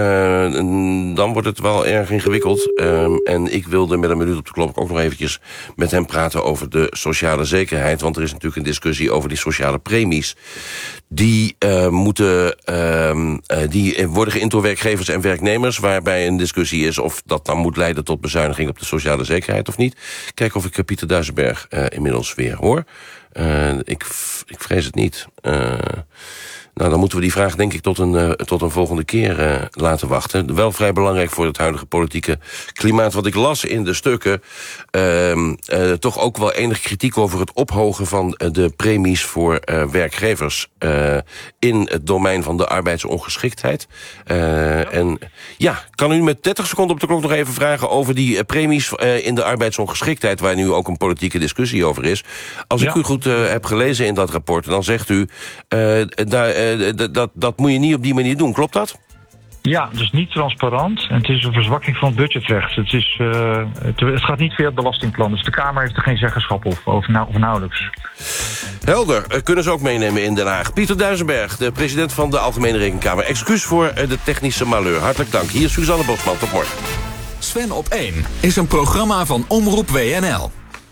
dan wordt het wel erg ingewikkeld. Uh, en ik wilde met een minuut op de klok ook nog eventjes met hem praten over de sociale zekerheid. Want er is natuurlijk een discussie over die sociale premies. Die uh, moeten, uh, uh, die worden geïnd door werkgevers en werknemers. Waarbij een discussie is of dat dan moet leiden tot bezuiniging op de sociale zekerheid of niet. Kijk of ik Pieter Duisenberg uh, inmiddels weer hoor. Uh, ik, ik vrees het niet. Uh, Nou, dan moeten we die vraag denk ik tot een, uh, tot een volgende keer uh, laten wachten. Wel vrij belangrijk voor het huidige politieke klimaat. Wat ik las in de stukken, uh, uh, toch ook wel enige kritiek over het ophogen van uh, de premies voor uh, werkgevers uh, in het domein van de arbeidsongeschiktheid. Uh, en ja, kan u met dertig seconden op de klok nog even vragen over die uh, premies uh, in de arbeidsongeschiktheid, waar nu ook een politieke discussie over is. Als ja. ik u goed uh, heb gelezen in dat rapport, dan zegt u, uh, daar Uh, dat, dat moet je niet op die manier doen, klopt dat? Ja, het is niet transparant en het is een verzwakking van het budgetrecht. Het, is, uh, het, het gaat niet via het belastingplan, dus de Kamer heeft er geen zeggenschap op, of, nou, of nauwelijks. Helder, uh, kunnen ze ook meenemen in Den Haag. Pieter Duisenberg, de president van de Algemene Rekenkamer. Excuus voor uh, de technische malheur. Hartelijk dank. Hier is Suzanne Bosman, tot morgen. Sven op één is een programma van Omroep W N L.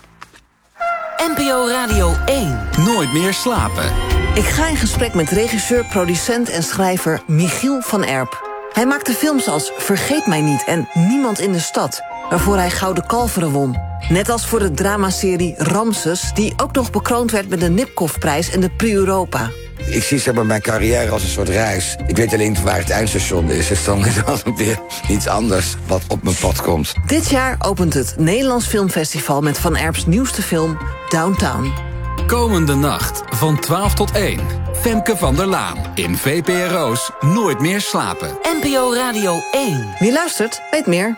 N P O Radio één. Nooit meer slapen. Ik ga in gesprek met regisseur, producent en schrijver Michiel van Erp. Hij maakte films als Vergeet mij niet en Niemand in de stad, waarvoor hij Gouden Kalveren won. Net als voor de dramaserie Ramses, die ook nog bekroond werd met de Nipkoff-prijs en de Prix Europa. Ik zie zeg maar mijn carrière als een soort reis. Ik weet alleen waar het eindstation is. Dus dan is er weer iets anders wat op mijn pad komt. Dit jaar opent het Nederlands Filmfestival met Van Erps nieuwste film Downtown. Komende nacht van twaalf tot één. Femke van der Laan in V P R O's Nooit meer slapen. N P O Radio één. Wie luistert, weet meer.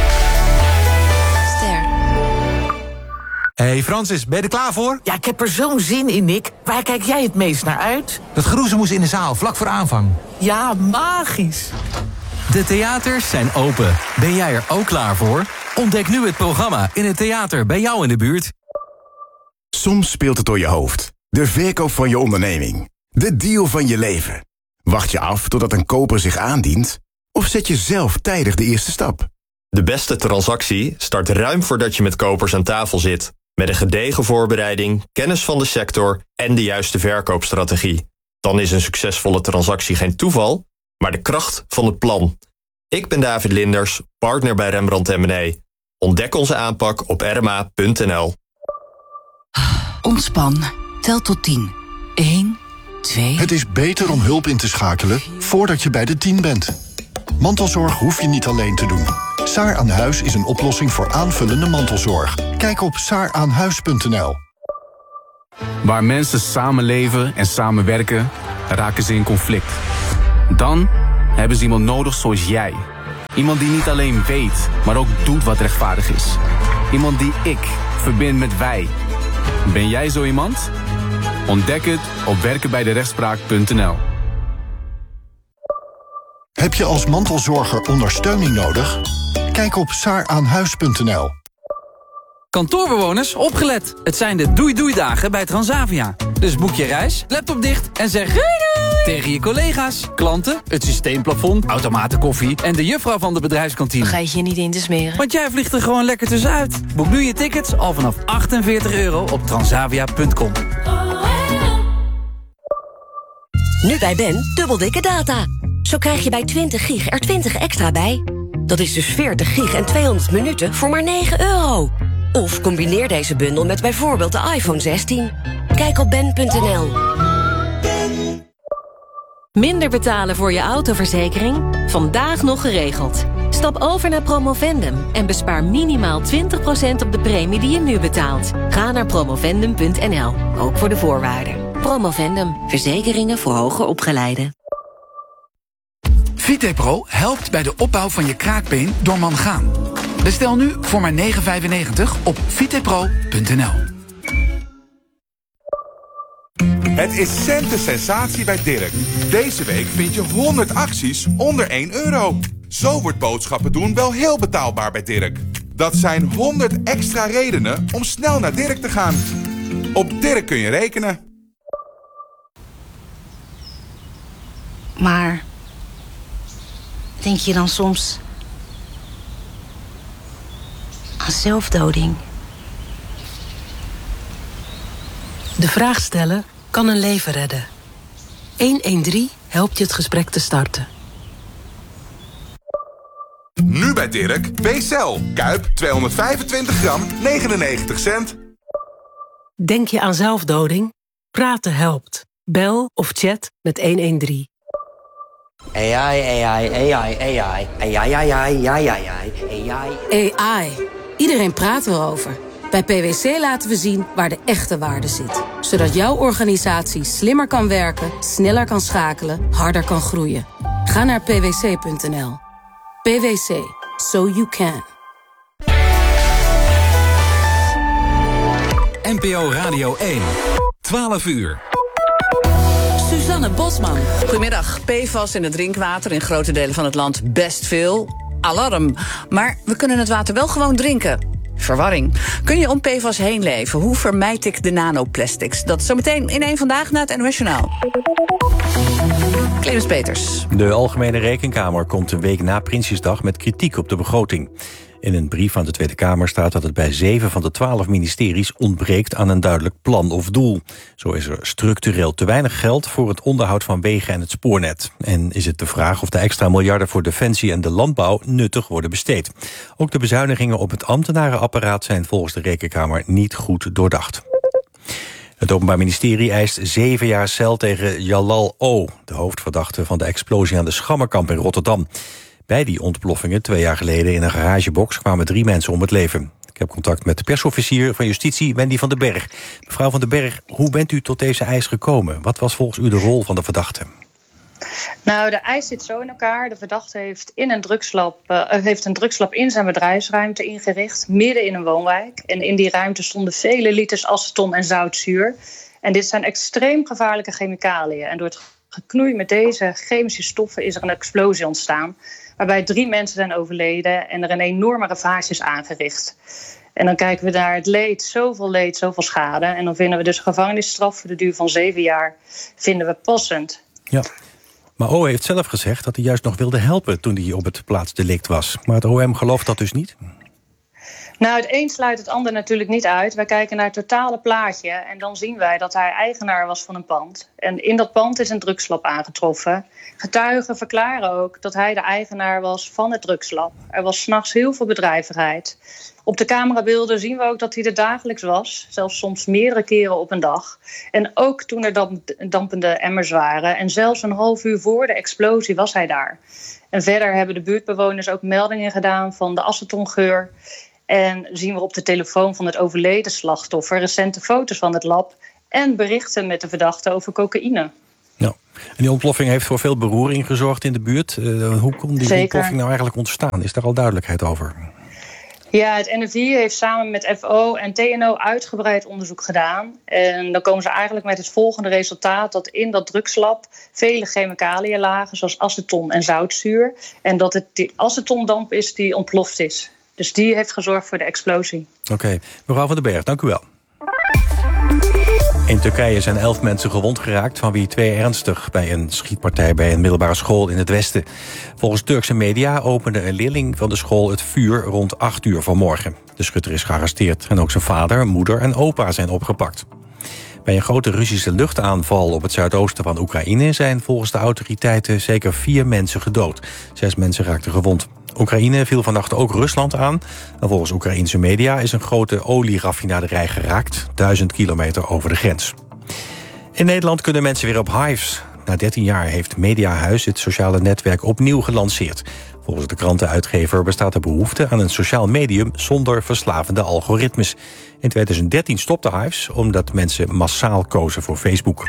Ster. Hey Francis, ben je er klaar voor? Ja, ik heb er zo'n zin in, Nick. Waar kijk jij het meest naar uit? Dat geroezemoes in de zaal, vlak voor aanvang. Ja, magisch. De theaters zijn open. Ben jij er ook klaar voor? Ontdek nu het programma in het theater bij jou in de buurt. Soms speelt het door je hoofd. De verkoop van je onderneming. De deal van je leven. Wacht je af totdat een koper zich aandient? Of zet je zelf tijdig de eerste stap? De beste transactie start ruim voordat je met kopers aan tafel zit. Met een gedegen voorbereiding, kennis van de sector en de juiste verkoopstrategie. Dan is een succesvolle transactie geen toeval, maar de kracht van het plan. Ik ben David Linders, partner bij Rembrandt en Mené. Ontdek onze aanpak op r m a punt n l. Ontspan. Tel tot tien. één, twee... Het is beter om hulp in te schakelen voordat je bij de tien bent. Mantelzorg hoef je niet alleen te doen. Saar aan Huis is een oplossing voor aanvullende mantelzorg. Kijk op saar aan huis punt n l. Waar mensen samenleven en samenwerken, raken ze in conflict. Dan hebben ze iemand nodig zoals jij. Iemand die niet alleen weet, maar ook doet wat rechtvaardig is. Iemand die ik verbind met wij. Ben jij zo iemand? Ontdek het op werken bij de rechtspraak punt n l. Heb je als mantelzorger ondersteuning nodig? Kijk op saar aan huis punt n l. Kantoorbewoners, opgelet. Het zijn de doei-doei-dagen bij Transavia. Dus boek je reis, laptop dicht en zeg doei doei tegen je collega's, klanten, het systeemplafond, automaten koffie en de juffrouw van de bedrijfskantine. Ga je je niet in te smeren? Want jij vliegt er gewoon lekker tussenuit. Boek nu je tickets al vanaf achtenveertig euro op transavia punt com. Nu bij Ben, dubbel dikke data. Zo krijg je bij twintig gig er twintig extra bij. Dat is dus veertig gig en tweehonderd minuten voor maar negen euro. Of combineer deze bundel met bijvoorbeeld de iPhone zestien. Kijk op ben punt n l. Minder betalen voor je autoverzekering? Vandaag nog geregeld. Stap over naar Promovendum en bespaar minimaal twintig procent op de premie die je nu betaalt. Ga naar promovendum punt n l, ook voor de voorwaarden. Promovendum, verzekeringen voor hoger opgeleiden. Vitepro helpt bij de opbouw van je kraakbeen door mangaan. Bestel nu voor maar negen vijfennegentig op vitepro punt n l. Het is centen sensatie bij Dirk. Deze week vind je honderd acties onder één euro. Zo wordt boodschappen doen wel heel betaalbaar bij Dirk. Dat zijn honderd extra redenen om snel naar Dirk te gaan. Op Dirk kun je rekenen. Maar denk je dan soms aan zelfdoding? De vraag stellen kan een leven redden. honderddertien helpt je het gesprek te starten. Nu bij Dirk, B-cel. Kuip tweehonderdvijfentwintig gram, negenennegentig cent. Denk je aan zelfdoding? Praten helpt. Bel of chat met honderddertien. A I, A I, A I, A I, A I, A I, A I, A I. A I. Iedereen praat erover. Bij P W C laten we zien waar de echte waarde zit. Zodat jouw organisatie slimmer kan werken, sneller kan schakelen, harder kan groeien. Ga naar p w c punt n l. P W C. So you can. N P O Radio één. twaalf uur. Suzanne Bosman. Goedemiddag. P F A S in het drinkwater in grote delen van het land best veel. Alarm. Maar we kunnen het water wel gewoon drinken. Verwarring. Kun je om P F A S heen leven? Hoe vermijd ik de nanoplastics? Dat zometeen in één Vandaag na het N O S Journaal. Clemens Peters. De Algemene Rekenkamer komt een week na Prinsjesdag met kritiek op de begroting. In een brief aan de Tweede Kamer staat dat het bij zeven van de twaalf ministeries ontbreekt aan een duidelijk plan of doel. Zo is er structureel te weinig geld voor het onderhoud van wegen en het spoornet. En is het de vraag of de extra miljarden voor defensie en de landbouw nuttig worden besteed. Ook de bezuinigingen op het ambtenarenapparaat zijn volgens de Rekenkamer niet goed doordacht. Het Openbaar Ministerie eist zeven jaar cel tegen Jalal O., de hoofdverdachte van de explosie aan de Schammerkamp in Rotterdam. Bij die ontploffingen twee jaar geleden in een garagebox kwamen drie mensen om het leven. Ik heb contact met de persofficier van Justitie, Wendy van den Berg. Mevrouw van den Berg, hoe bent u tot deze eis gekomen? Wat was volgens u de rol van de verdachte? Nou, de eis zit zo in elkaar. De verdachte heeft, in een drugslab, uh, heeft een drugslab in zijn bedrijfsruimte ingericht, midden in een woonwijk. En in die ruimte stonden vele liters aceton en zoutzuur. En dit zijn extreem gevaarlijke chemicaliën. En door het geknoei met deze chemische stoffen is er een explosie ontstaan, waarbij drie mensen zijn overleden en er een enorme ravage is aangericht. En dan kijken we naar het leed, zoveel leed, zoveel schade. En dan vinden we dus gevangenisstraf voor de duur van zeven jaar vinden we passend. Ja, Maar O heeft zelf gezegd dat hij juist nog wilde helpen toen hij op het plaatsdelict was. Maar het O M gelooft dat dus niet? Nou, het een sluit het ander natuurlijk niet uit. Wij kijken naar het totale plaatje en dan zien wij dat hij eigenaar was van een pand. En in dat pand is een drugslab aangetroffen. Getuigen verklaren ook dat hij de eigenaar was van het drugslab. Er was 's nachts heel veel bedrijvigheid. Op de camerabeelden zien we ook dat hij er dagelijks was. Zelfs soms meerdere keren op een dag. En ook toen er damp- dampende emmers waren. En zelfs een half uur voor de explosie was hij daar. En verder hebben de buurtbewoners ook meldingen gedaan van de acetongeur. En zien we op de telefoon van het overleden slachtoffer recente foto's van het lab en berichten met de verdachte over cocaïne. Nou, en die ontploffing heeft voor veel beroering gezorgd in de buurt. Uh, hoe kon die Zeker. ontploffing nou eigenlijk ontstaan? Is daar al duidelijkheid over? Ja, het N F I heeft samen met F O en T N O uitgebreid onderzoek gedaan. En dan komen ze eigenlijk met het volgende resultaat: dat in dat drugslab vele chemicaliën lagen, zoals aceton en zoutzuur. En dat het die acetondamp is die ontploft is. Dus die heeft gezorgd voor de explosie. Oké, okay. Mevrouw van den Berg, dank u wel. In Turkije zijn elf mensen gewond geraakt, van wie twee ernstig bij een schietpartij bij een middelbare school in het westen. Volgens Turkse media opende een leerling van de school het vuur rond acht uur vanmorgen. De schutter is gearresteerd en ook zijn vader, moeder en opa zijn opgepakt. Bij een grote Russische luchtaanval op het zuidoosten van Oekraïne zijn volgens de autoriteiten zeker vier mensen gedood. Zes mensen raakten gewond. Oekraïne viel vannacht ook Rusland aan. En volgens Oekraïnse media is een grote olieraffinaderij geraakt, duizend kilometer over de grens. In Nederland kunnen mensen weer op Hives. Na dertien jaar heeft Mediahuis het sociale netwerk opnieuw gelanceerd. Volgens de krantenuitgever bestaat er behoefte aan een sociaal medium zonder verslavende algoritmes. In tweeduizend dertien stopte Hives omdat mensen massaal kozen voor Facebook.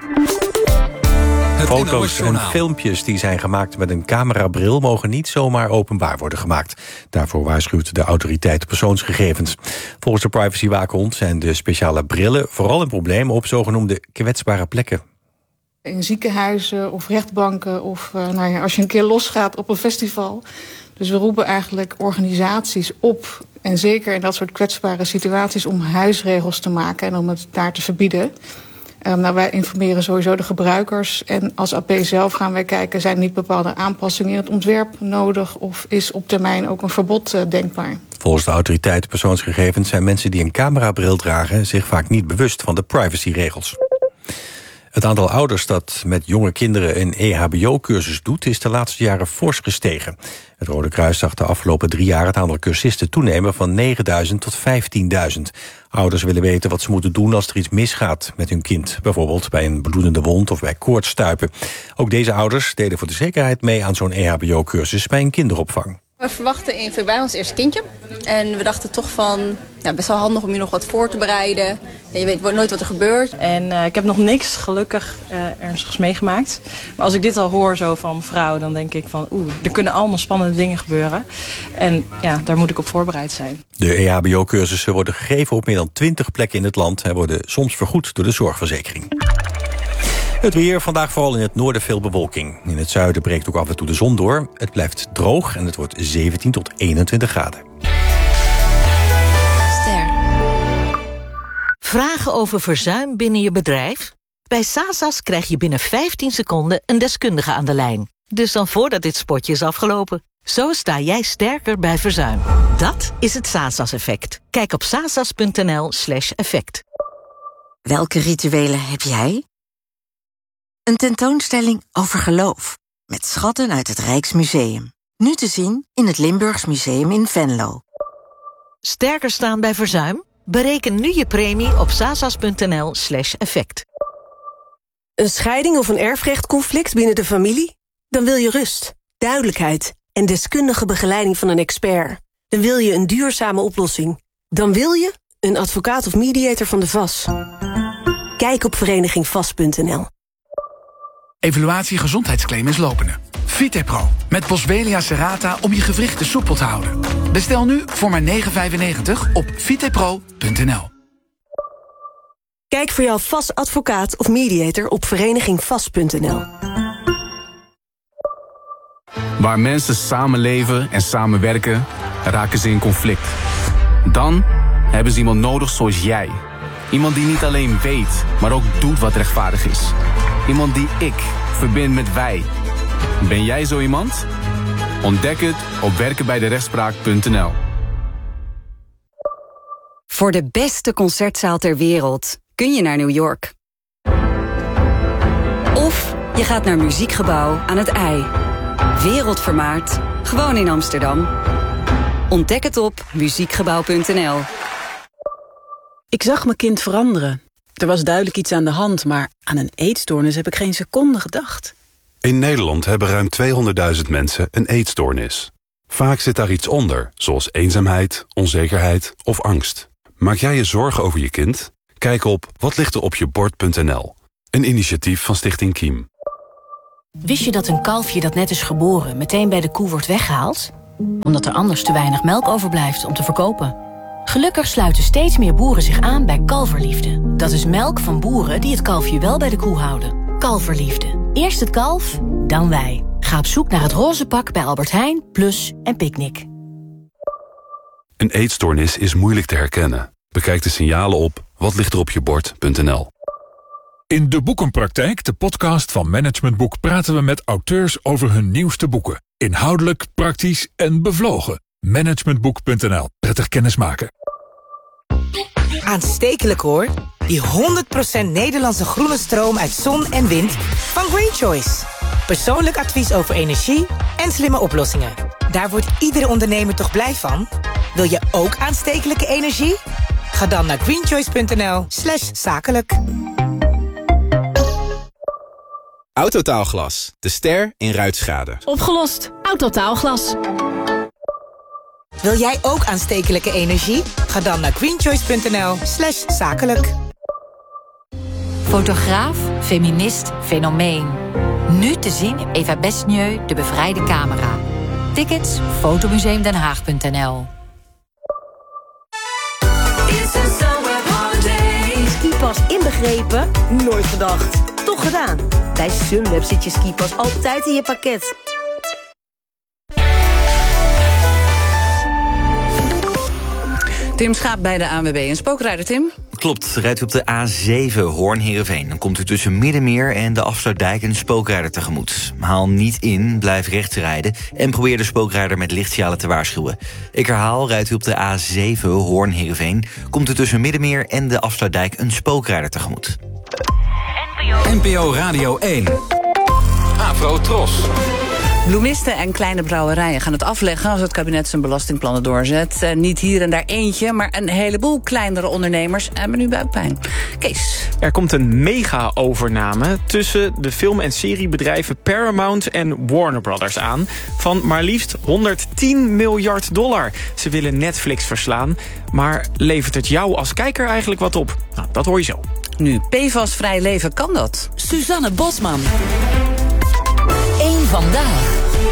Foto's en filmpjes die zijn gemaakt met een camerabril mogen niet zomaar openbaar worden gemaakt. Daarvoor waarschuwt de autoriteit persoonsgegevens. Volgens de privacywaakhond zijn de speciale brillen vooral een probleem op zogenoemde kwetsbare plekken. In ziekenhuizen of rechtbanken of uh, nou ja, als je een keer losgaat op een festival. Dus we roepen eigenlijk organisaties op, en zeker in dat soort kwetsbare situaties, om huisregels te maken en om het daar te verbieden. Um, nou, wij informeren sowieso de gebruikers en als A P zelf gaan wij kijken, zijn niet bepaalde aanpassingen in het ontwerp nodig of is op termijn ook een verbod uh, denkbaar. Volgens de autoriteit persoonsgegevens zijn mensen die een camerabril dragen zich vaak niet bewust van de privacyregels. Het aantal ouders dat met jonge kinderen een E H B O-cursus doet is de laatste jaren fors gestegen. Het Rode Kruis zag de afgelopen drie jaar het aantal cursisten toenemen van negenduizend tot vijftienduizend. Ouders willen weten wat ze moeten doen als er iets misgaat met hun kind. Bijvoorbeeld bij een bloedende wond of bij koortsstuipen. Ook deze ouders deden voor de zekerheid mee aan zo'n E H B O-cursus bij een kinderopvang. We verwachten in februari ons eerste kindje. En we dachten toch van, ja, best wel handig om je nog wat voor te bereiden. En je weet nooit wat er gebeurt. En uh, ik heb nog niks gelukkig uh, ernstigs meegemaakt. Maar als ik dit al hoor zo van mevrouw, dan denk ik van oeh, er kunnen allemaal spannende dingen gebeuren. En ja, daar moet ik op voorbereid zijn. De E H B O-cursussen worden gegeven op meer dan twintig plekken in het land en worden soms vergoed door de zorgverzekering. Het weer, vandaag vooral in het noorden veel bewolking. In het zuiden breekt ook af en toe de zon door. Het blijft droog en het wordt zeventien tot eenentwintig graden. Ster. Vragen over verzuim binnen je bedrijf? Bij Sasas krijg je binnen vijftien seconden een deskundige aan de lijn. Dus dan voordat dit spotje is afgelopen. Zo sta jij sterker bij verzuim. Dat is het Sasas-effect. Kijk op sasas.nl slash effect. Welke rituelen heb jij? Een tentoonstelling over geloof, met schatten uit het Rijksmuseum. Nu te zien in het Limburgs Museum in Venlo. Sterker staan bij verzuim? Bereken nu je premie op sasas.nl slash effect. Een scheiding of een erfrechtconflict binnen de familie? Dan wil je rust, duidelijkheid en deskundige begeleiding van een expert. Dan wil je een duurzame oplossing. Dan wil je een advocaat of mediator van de V A S. Kijk op vereniging vast punt n l. Evaluatie gezondheidsclaim is lopende. Vitepro met Boswellia serrata om je gewrichten soepel te houden. Bestel nu voor maar negen vijfennegentig op vitepro punt n l. Kijk voor jouw V A S advocaat of mediator op vereniging vast punt n l. Waar mensen samenleven en samenwerken, raken ze in conflict. Dan hebben ze iemand nodig zoals jij. Iemand die niet alleen weet, maar ook doet wat rechtvaardig is. Iemand die ik verbind met wij. Ben jij zo iemand? Ontdek het op werken bij de rechtspraak punt n l. Voor de beste concertzaal ter wereld kun je naar New York. Of je gaat naar Muziekgebouw aan het IJ. Wereldvermaard, gewoon in Amsterdam. Ontdek het op muziekgebouw punt n l. Ik zag mijn kind veranderen. Er was duidelijk iets aan de hand, maar aan een eetstoornis heb ik geen seconde gedacht. In Nederland hebben ruim tweehonderdduizend mensen een eetstoornis. Vaak zit daar iets onder, zoals eenzaamheid, onzekerheid of angst. Maak jij je zorgen over je kind? Kijk op watlichteropjebord punt n l. Een initiatief van Stichting Kiem. Wist je dat een kalfje dat net is geboren meteen bij de koe wordt weggehaald? Omdat er anders te weinig melk overblijft om te verkopen. Gelukkig sluiten steeds meer boeren zich aan bij Kalverliefde. Dat is melk van boeren die het kalfje wel bij de koe houden. Kalverliefde. Eerst het kalf, dan wij. Ga op zoek naar het roze pak bij Albert Heijn, Plus en Picnic. Een eetstoornis is moeilijk te herkennen. Bekijk de signalen op watlichteropjebord punt n l. In De Boekenpraktijk, de podcast van Managementboek, praten we met auteurs over hun nieuwste boeken. Inhoudelijk, praktisch en bevlogen. Managementboek punt n l. Prettig kennismaken. Aanstekelijk hoor. Die honderd procent Nederlandse groene stroom uit zon en wind van Green Choice. Persoonlijk advies over energie en slimme oplossingen. Daar wordt iedere ondernemer toch blij van? Wil je ook aanstekelijke energie? Ga dan naar greenchoice punt n l slash zakelijk. Autotaalglas, de ster in ruitschade. Opgelost. Autotaalglas. Wil jij ook aanstekelijke energie? Ga dan naar greenchoice punt n l slash zakelijk. Fotograaf, feminist, fenomeen. Nu te zien in Eva Besnieu, De Bevrijde Camera. Tickets, fotomuseumdenhaag punt n l. Skipas inbegrepen? Nooit gedacht. Toch gedaan. Bij Sunweb zit je skipas altijd in je pakket. Tim Schaap bij de A N W B. Een spookrijder, Tim? Klopt, rijdt u op de A zeven Hoorn-Heerenveen. Dan komt u tussen Middenmeer en de Afsluitdijk een spookrijder tegemoet. Haal niet in, blijf rechts rijden en probeer de spookrijder met lichtsignalen te waarschuwen. Ik herhaal, rijdt u op de A zeven Hoorn-Heerenveen... komt u tussen Middenmeer en de Afsluitdijk een spookrijder tegemoet. N P O Radio één. Afro Tros. Bloemisten en kleine brouwerijen gaan het afleggen als het kabinet zijn belastingplannen doorzet. Uh, niet hier en daar eentje, maar een heleboel kleinere ondernemers hebben nu buikpijn. Kees. Er komt een mega-overname tussen de film- en seriebedrijven Paramount en Warner Brothers aan van maar liefst honderdtien miljard dollar. Ze willen Netflix verslaan, maar levert het jou als kijker eigenlijk wat op? Nou, dat hoor je zo. Nu, P F A S-vrij leven, kan dat? Suzanne Bosman. Eén vandaag.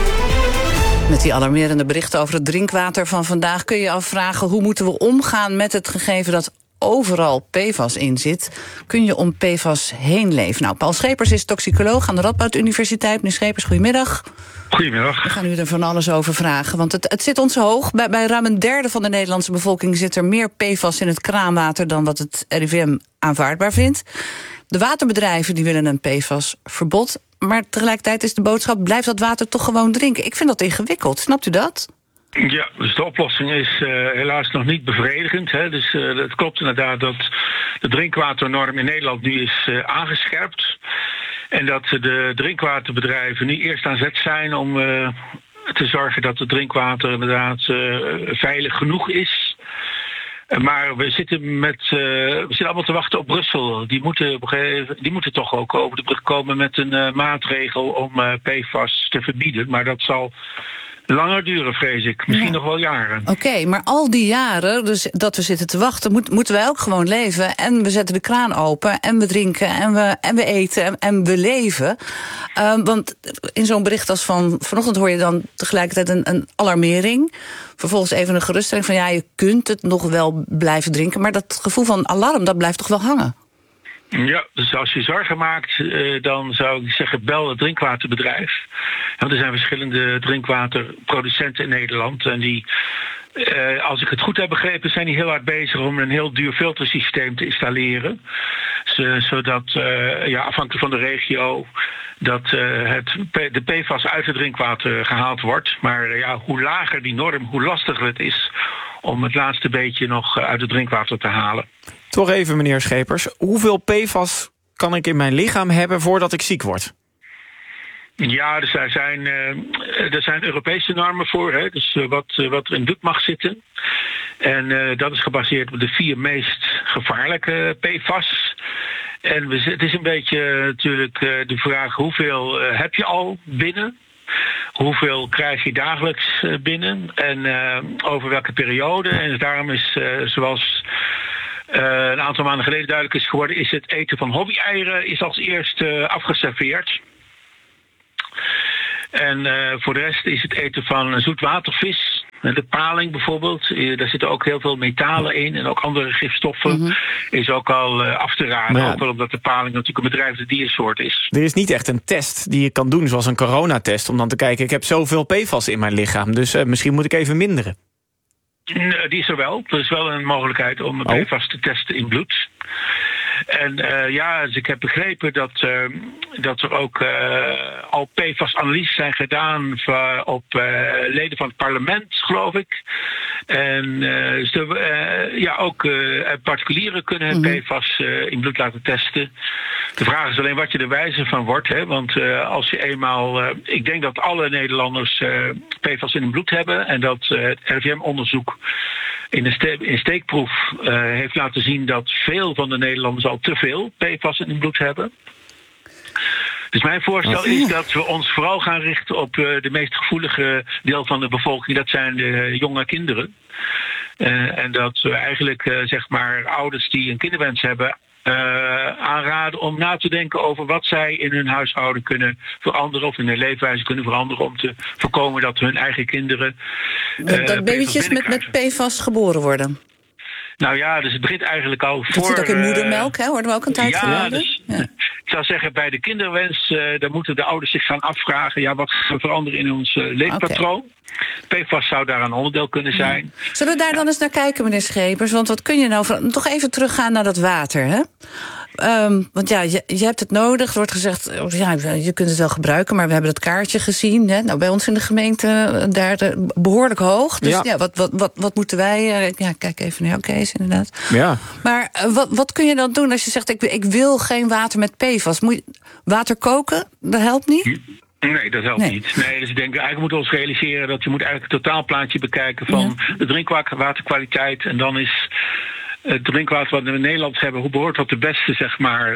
Met die alarmerende berichten over het drinkwater van vandaag kun je afvragen hoe moeten we omgaan met het gegeven dat overal P F A S in zit. Kun je om P F A S heen leven? Nou, Paul Schepers is toxicoloog aan de Radboud Universiteit. Meneer Schepers, goedemiddag. Goedemiddag. We gaan u er van alles over vragen, want het, het zit ons hoog. Bij, bij ruim een derde van de Nederlandse bevolking zit er meer P F A S in het kraanwater dan wat het R I V M aanvaardbaar vindt. De waterbedrijven die willen een P F A S-verbod. Maar tegelijkertijd is de boodschap, blijf dat water toch gewoon drinken. Ik vind dat ingewikkeld, snapt u dat? Ja, dus de oplossing is uh, helaas nog niet bevredigend. Hè. Dus uh, het klopt inderdaad dat de drinkwaternorm in Nederland nu is uh, aangescherpt. En dat de drinkwaterbedrijven nu eerst aan zet zijn om uh, te zorgen dat het drinkwater inderdaad uh, veilig genoeg is. Maar we zitten, met, uh, we zitten allemaal te wachten op Brussel. Die moeten, die moeten toch ook over de brug komen met een uh, maatregel om uh, P F A S te verbieden. Maar dat zal langer duren, vrees ik. Misschien ja. nog wel jaren. Oké, okay, maar al die jaren dus dat we zitten te wachten, moet, moeten wij ook gewoon leven. En we zetten de kraan open en we drinken en we, en we eten en, en we leven. Uh, want in zo'n bericht als van vanochtend hoor je dan tegelijkertijd een, een alarmering. Vervolgens even een geruststelling van ja, je kunt het nog wel blijven drinken. Maar dat gevoel van alarm, dat blijft toch wel hangen? Ja, dus als je zorgen maakt, uh, dan zou ik zeggen, bel het drinkwaterbedrijf. Want er zijn verschillende drinkwaterproducenten in Nederland. En die, uh, als ik het goed heb begrepen, zijn die heel hard bezig om een heel duur filtersysteem te installeren. uh, zodat uh, ja, afhankelijk van de regio dat uh, het, de P F A S uit het drinkwater gehaald wordt. Maar uh, ja, hoe lager die norm, hoe lastiger het is om het laatste beetje nog uit het drinkwater te halen. Toch even, meneer Schepers. Hoeveel P F A S kan ik in mijn lichaam hebben voordat ik ziek word? Ja, dus er zijn, uh, er zijn Europese normen voor. Hè? Dus uh, wat, uh, wat er in bloed mag zitten. En uh, dat is gebaseerd op de vier meest gevaarlijke P F A S. En we, het is een beetje uh, natuurlijk uh, de vraag hoeveel uh, heb je al binnen? Hoeveel krijg je dagelijks uh, binnen? En uh, over welke periode? En daarom is uh, zoals uh, een aantal maanden geleden duidelijk is geworden, is het eten van hobby-eieren is als eerste uh, afgeserveerd. En uh, voor de rest is het eten van zoetwatervis, de paling bijvoorbeeld, uh, daar zitten ook heel veel metalen in en ook andere gifstoffen, mm-hmm. is ook al uh, af te raden. Ja. Ook wel omdat de paling natuurlijk een bedreigde diersoort is. Er is niet echt een test die je kan doen, zoals een coronatest, om dan te kijken, ik heb zoveel P F A S in mijn lichaam, dus uh, misschien moet ik even minderen. Nee, die is er wel. Er is wel een mogelijkheid om een oh. P F A S te testen in bloed. En uh, ja, dus ik heb begrepen dat, uh, dat er ook uh, al P F A S-analyses zijn gedaan op uh, leden van het parlement, geloof ik. En uh, dus de, uh, ja, ook uh, particulieren kunnen het mm-hmm. P F A S uh, in bloed laten testen. De vraag is alleen wat je er wijzer van wordt. Hè? Want uh, als je eenmaal... Uh, ik denk dat alle Nederlanders uh, P F A S in hun bloed hebben. En dat uh, het R I V M-onderzoek in de ste- in steekproef uh, heeft laten zien dat veel van de Nederlanders al te veel P F A S in hun bloed hebben. Dus mijn voorstel is dat we ons vooral gaan richten op uh, de meest gevoelige deel van de bevolking. Dat zijn de jonge kinderen. Uh, en dat we eigenlijk uh, zeg maar ouders die een kinderwens hebben Uh, aanraden om na te denken over wat zij in hun huishouden kunnen veranderen of in hun leefwijze kunnen veranderen om te voorkomen dat hun eigen kinderen Uh, dat dat babytjes met, met P F A S geboren worden. Nou ja, dus het begint eigenlijk al dat voor... Dat zit ook in moedermelk, hè? Hoorden we ook een tijd ja, geleden. Dus, ja, ik zou zeggen, bij de kinderwens, uh, dan moeten de ouders zich gaan afvragen, ja, wat gaan we veranderen in ons uh, leefpatroon? Okay. P F A S zou daar een onderdeel kunnen zijn. Ja. Zullen we daar dan eens naar kijken, meneer Schepers? Want wat kun je nou... Van, toch even teruggaan naar dat water, hè? Um, want ja, je, je hebt het nodig. Er wordt gezegd, ja, je kunt het wel gebruiken, maar we hebben dat kaartje gezien. Hè? Nou, bij ons in de gemeente daar de, behoorlijk hoog. Dus ja, ja wat, wat, wat, wat moeten wij... Uh, ja, kijk even naar jouw Kees, inderdaad. Ja. Maar uh, wat, wat kun je dan doen als je zegt, ik, ik wil geen water met P F A S? Moet je water koken? Dat helpt niet? Nee, dat helpt nee. niet. Nee, dus ik denk, eigenlijk moeten we ons realiseren dat je moet eigenlijk het totaalplaatje bekijken van ja. de drinkwaterkwaliteit. En dan is het drinkwater wat we in Nederland hebben, hoe behoort tot de beste, zeg maar, uh,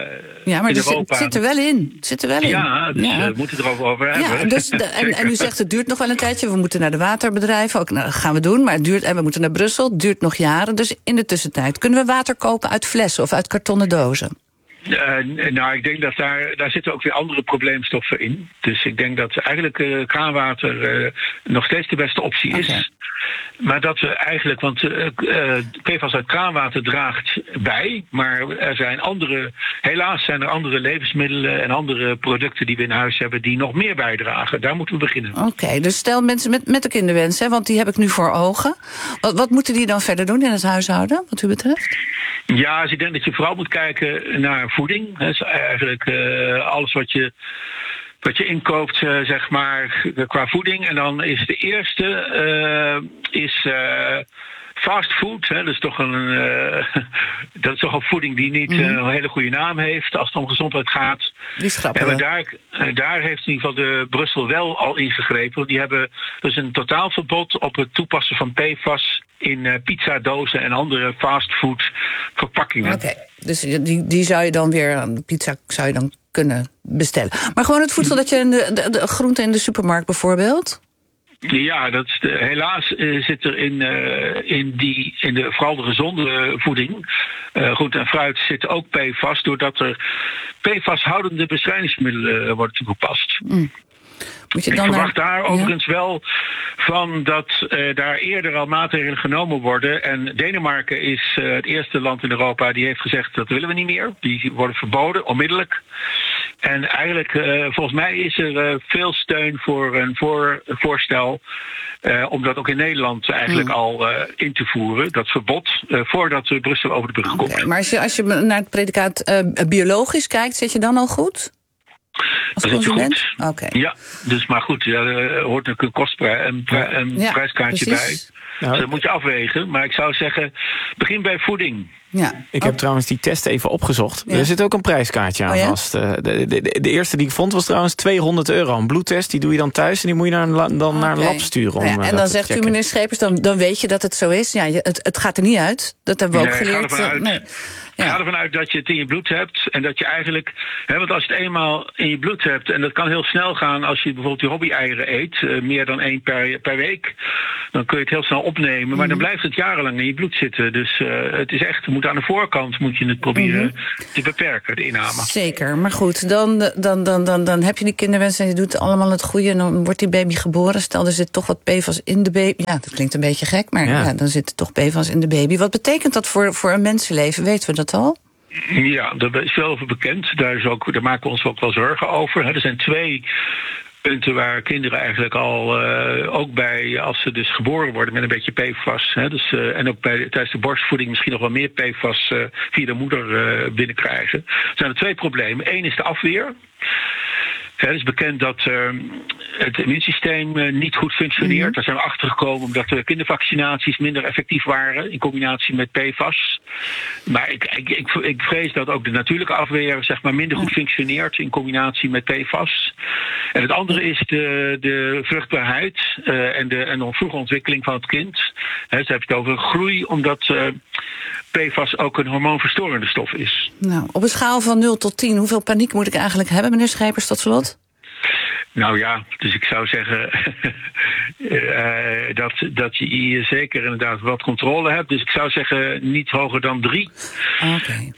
ja, maar in het Europa. Zit, zit er wel in. Het zit er wel in. Ja, dus ja. we moeten het erover over hebben. Ja, dus de, en, en u zegt het duurt nog wel een tijdje. We moeten naar de waterbedrijven. Ook, nou, dat gaan we doen. Maar het duurt, en we moeten naar Brussel. Het duurt nog jaren. Dus in de tussentijd kunnen we water kopen uit flessen of uit kartonnen dozen. Uh, nou, ik denk dat daar, daar zitten ook weer andere probleemstoffen in. Dus ik denk dat eigenlijk uh, kraanwater uh, nog steeds de beste optie is. Okay. Maar dat we eigenlijk, want uh, uh, P F A S uit kraanwater draagt bij, maar er zijn andere, helaas zijn er andere levensmiddelen en andere producten die we in huis hebben die nog meer bijdragen. Daar moeten we beginnen. Oké, okay, dus stel mensen met, met de kinderwens, hè, want die heb ik nu voor ogen. Wat, wat moeten die dan verder doen in het huishouden, wat u betreft? Ja, dus ik denk dat je vooral moet kijken naar voeding. Dat is eigenlijk uh, alles wat je, wat je inkoopt, uh, zeg maar, qua voeding. En dan is de eerste uh, is uh, fast food. Hè. Dat is toch een, uh, dat is toch een voeding die niet uh, een hele goede naam heeft als het om gezondheid gaat. Die is grappig. En daar, daar heeft in ieder geval de Brussel wel al ingegrepen. Die hebben dus een totaalverbod op het toepassen van P F A S in uh, pizzadozen en andere fastfood verpakkingen. Oké, okay. Dus die, die zou je dan weer aan de pizza zou je dan kunnen bestellen. Maar gewoon het voedsel dat je in de, de, de groenten in de supermarkt bijvoorbeeld? Ja, dat is de, helaas uh, zit er in, uh, in, die, in de, vooral de gezonde voeding, uh, groente en fruit, zit ook P F A S, doordat er P F A S-houdende bestrijdingsmiddelen uh, worden toegepast. Mm. Moet je dan ik verwacht naar... daar overigens ja? wel van dat uh, daar eerder al maatregelen genomen worden. En Denemarken is uh, het eerste land in Europa die heeft gezegd dat willen we niet meer. Die worden verboden, onmiddellijk. En eigenlijk, uh, volgens mij is er uh, veel steun voor een voor, voorstel... Uh, om dat ook in Nederland eigenlijk mm. al uh, in te voeren, dat verbod, uh, voordat uh, Brussel over de brug komt. Okay, maar als je, als je naar het predicaat uh, biologisch kijkt, zit je dan al goed? Als dat is consument? goed. Okay. Ja, dus maar goed, ja, er hoort natuurlijk een kostprijs, een, pri- een ja, prijskaartje precies. bij. Nou, dus dat moet je afwegen. Maar ik zou zeggen, begin bij voeding. Ja. Ik heb oh. trouwens die test even opgezocht. Ja. Er zit ook een prijskaartje aan oh, ja? vast. De, de, de, de eerste die ik vond was trouwens tweehonderd euro. Een bloedtest, die doe je dan thuis en die moet je naar een, dan okay. naar een lab sturen. Om, ja, en dan zegt u, meneer Schepers, dan, dan weet je dat het zo is. Ja, het, het gaat er niet uit. Dat hebben we nee, ook geleerd. Ga ervan uit, nee. ja. ga ervan uit dat je het in je bloed hebt. En dat je eigenlijk, hè, want als je het eenmaal in je bloed hebt, en dat kan heel snel gaan als je bijvoorbeeld die hobby-eieren eet, uh, meer dan één per, per week, dan kun je het heel snel opnemen. Maar mm-hmm. dan blijft het jarenlang in je bloed zitten. Dus uh, het is echt, moet aan de voorkant moet je het proberen mm-hmm. te beperken, de inname. Zeker, maar goed, dan, dan, dan, dan, dan heb je die kinderwens en je doet allemaal het goede en dan wordt die baby geboren. Stel, er zit toch wat P F A S in de baby. Ja, dat klinkt een beetje gek, maar ja. Ja, dan zit er toch P F A S in de baby. Wat betekent dat voor, voor een mensenleven? Weten we dat al? Ja, daar is veel over bekend. Daar, is ook, daar maken we ons ook wel zorgen over. Er zijn twee punten waar kinderen eigenlijk al, uh, ook bij, als ze dus geboren worden met een beetje P F A S, hè, dus, uh, en ook bij, tijdens de borstvoeding misschien nog wel meer P F A S uh, via de moeder uh, binnenkrijgen. Er zijn er twee problemen. Eén is de afweer. Het is bekend dat uh, het immuunsysteem uh, niet goed functioneert. Mm-hmm. Daar zijn we achter gekomen omdat de kindervaccinaties minder effectief waren in combinatie met P F A S. Maar ik, ik, ik, ik vrees dat ook de natuurlijke afweer zeg maar, minder goed functioneert in combinatie met P F A S. En het andere is de, de vruchtbaarheid uh, en de en de vroege ontwikkeling van het kind. He, ze hebben het over groei, omdat uh, P F A S ook een hormoonverstorende stof is. Nou, op een schaal van nul tot tien, hoeveel paniek moet ik eigenlijk hebben, meneer Schepers, tot slot? Nou ja, dus ik zou zeggen uh, dat, dat je hier zeker inderdaad wat controle hebt. Dus ik zou zeggen niet hoger dan drie. Okay.